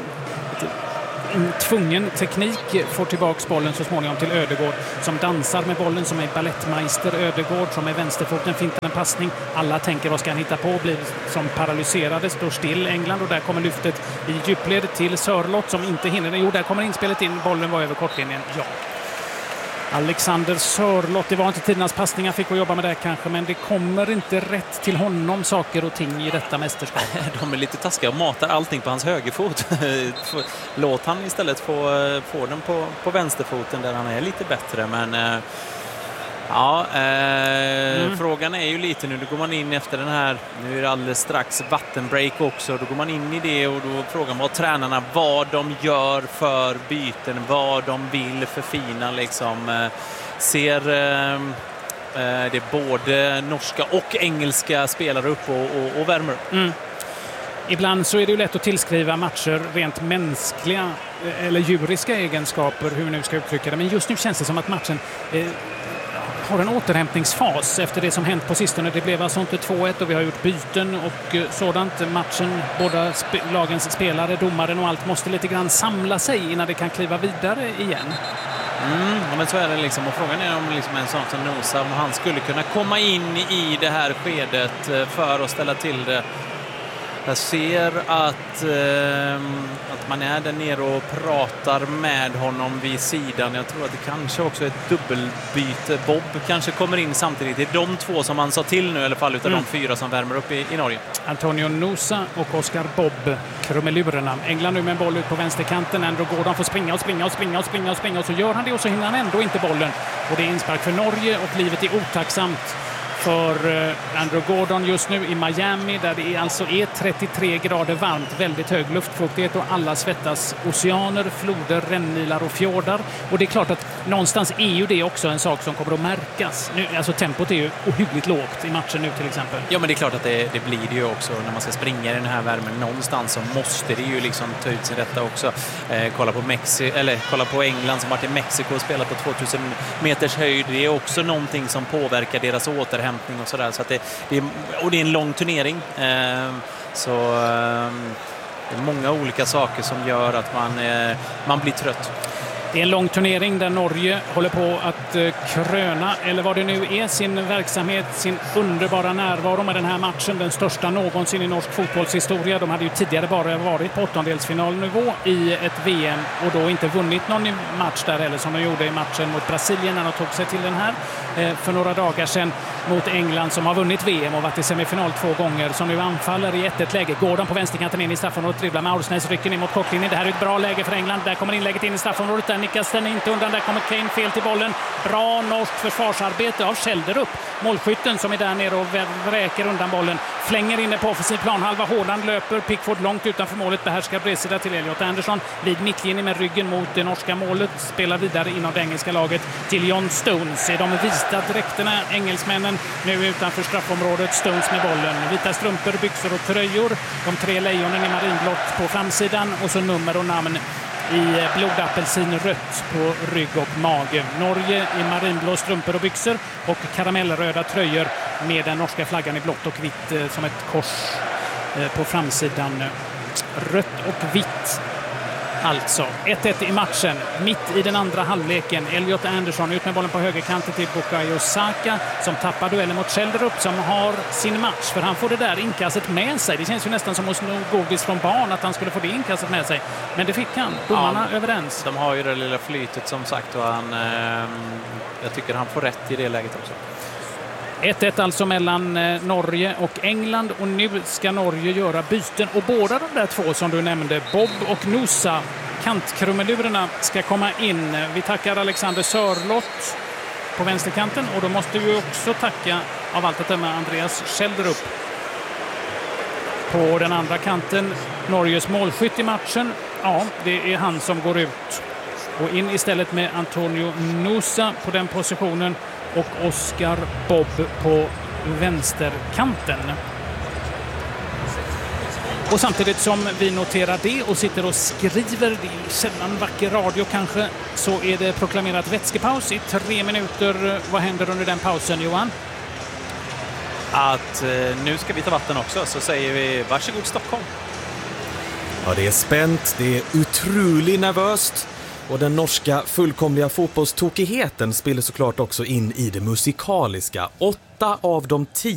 tvungen teknik, får tillbaks bollen så småningom till Ödegård som dansar med bollen, som är ballettmeister. Ödegård som är vänsterfoten, fintar en passning. Alla tänker vad ska han hitta på, blir som paralyserade, står still England och där kommer lyftet i djupled till Sörlott som inte hinner. Jo, där kommer inspelet in, bollen var över kortlinjen. Ja. Alexander Sörlott, det var inte tidernas passningar, fick att jobba med det kanske, men det kommer inte rätt till honom saker och ting i detta mästerskap. De är lite taskiga och matar allting på hans högerfot. Låt han istället få, få den på, på vänsterfoten där han är lite bättre, men ja, eh, mm. frågan är ju lite nu, då går man in efter den här, nu är det alldeles strax vattenbreak också, då går man in i det och då frågar man tränarna vad de gör för byten, vad de vill förfina liksom. Eh, ser eh, det är både norska och engelska spelare upp och, och, och värmer upp. Mm. Ibland så är det ju lätt att tillskriva matcher rent mänskliga eller djuriska egenskaper, hur vi nu ska uttrycka det, men just nu känns det som att matchen eh, har en återhämtningsfas efter det som hänt på sistone. Det blev alltså inte två ett och vi har gjort byten och sådant. Matchen, båda sp- lagens spelare, domaren och allt måste lite grann samla sig innan det kan kliva vidare igen. Mm, ja, men så är det liksom. Och frågan är om liksom en sån som Nosa, om han skulle kunna komma in i det här skedet för att ställa till det. Jag ser att, eh, att man är där nere och pratar med honom vid sidan. Jag tror att det kanske också är ett dubbelbyte. Bob kanske kommer in samtidigt. Det är de två som man sa till nu i alla fall utav mm. de fyra som värmer upp i, i Norge. Antonio Nosa och Oscar Bob, krumelurerna. England nu med en boll ut på vänsterkanten. Andrew Gordon får springa och springa och springa och springa och springa och så gör han det och så hinner han ändå inte bollen. Och det är inspark för Norge och livet är otacksamt för Andrew Gordon just nu i Miami där det alltså är trettiotre grader varmt, väldigt hög luftfuktighet och alla svettas. Oceaner, floder, rännilar och fjordar. Och det är klart att någonstans är ju det också en sak som kommer att märkas. Nu, alltså tempot är ju ohyggligt lågt i matchen nu till exempel. Ja, men det är klart att det, det blir det ju också när man ska springa i den här värmen. Någonstans så måste det ju liksom ta ut sig detta också. Eh, kolla på Mexi- eller kolla på England som varit i Mexiko och spelat på tvåtusen meters höjd. Det är också någonting som påverkar deras återhämtning och sådär, så att det, det är, och det är en lång turnering eh, så eh, det är många olika saker som gör att man, eh, man blir trött. Det är en lång turnering där Norge håller på att eh, kröna, eller vad det nu är, sin verksamhet, sin underbara närvaro med den här matchen, den största någonsin i norsk fotbollshistoria. De hade ju tidigare bara varit på åttondelsfinalnivå i ett V M och då inte vunnit någon match där heller, som de gjorde i matchen mot Brasilien när de tog sig till den här eh, för några dagar sedan mot England som har vunnit V M och varit i semifinal två gånger, som nu anfaller i ett ett läge. Gordon på vänsterkanten in i straffområdet, dribblar med Aulsnäs, rycker in mot kortlinjen. Det här är ett bra läge för England. Där kommer inlägget in i straffområdet. Där nickas den inte undan. Där kommer Kane fel till bollen. Bra norskt försvarsarbete av Schelderup. Målskytten som är där nere och vräker undan bollen. Flänger inne på offensiv planhalva. Håland löper. Pickford långt utanför målet. Behärskar bredsida till Elliot Anderson. Vid mittlinjen med ryggen mot det norska målet. Spelar vidare inom det engelska laget till John Stones. I de vita dräkterna, engelsmännen nu utanför straffområdet. Stones med bollen. Vita strumpor, byxor och tröjor. De tre lejonen i marinblått på framsidan. Och så nummer och namn i blodapelsin rött på rygg och mage. Norge i marinblå strumpor och byxor och karamellröda tröjor med den norska flaggan i blått och vitt som ett kors på framsidan. Rött och vitt. Alltså ett ett i matchen. Mitt i den andra halvleken. Elliot Anderson ut med bollen på högerkanten till Bukayo Saka som tappar duellen mot Schelderup som har sin match. För han får det där inkastet med sig. Det känns ju nästan som att sno godis från barn att han skulle få det inkastet med sig. Men det fick han. Domarna ja, överens. De har ju det lilla flytet som sagt och han, eh, jag tycker han får rätt i det läget också. ett ett alltså mellan Norge och England och nu ska Norge göra byten och båda de där två som du nämnde, Bob och Nusa, kantkrumelurerna, ska komma in. Vi tackar Alexander Sörlott på vänsterkanten och då måste vi också tacka av allt att döma Andreas Schelderup på den andra kanten. Norges målskytt i matchen, ja det är han som går ut och in istället med Antonio Nusa på den positionen och Oscar Bob på vänsterkanten. Och samtidigt som vi noterar det och sitter och skriver, det är sällan vacker radio kanske, så är det proklamerat vätskepaus i tre minuter. Vad händer under den pausen, Johan? Att eh, nu ska vi ta vatten också, så säger vi varsågod Stockholm. Ja, det är spänt, det är otroligt nervöst. Och den norska fullkomliga fotbollstokigheten spelar såklart också in i det musikaliska. Åtta av de tio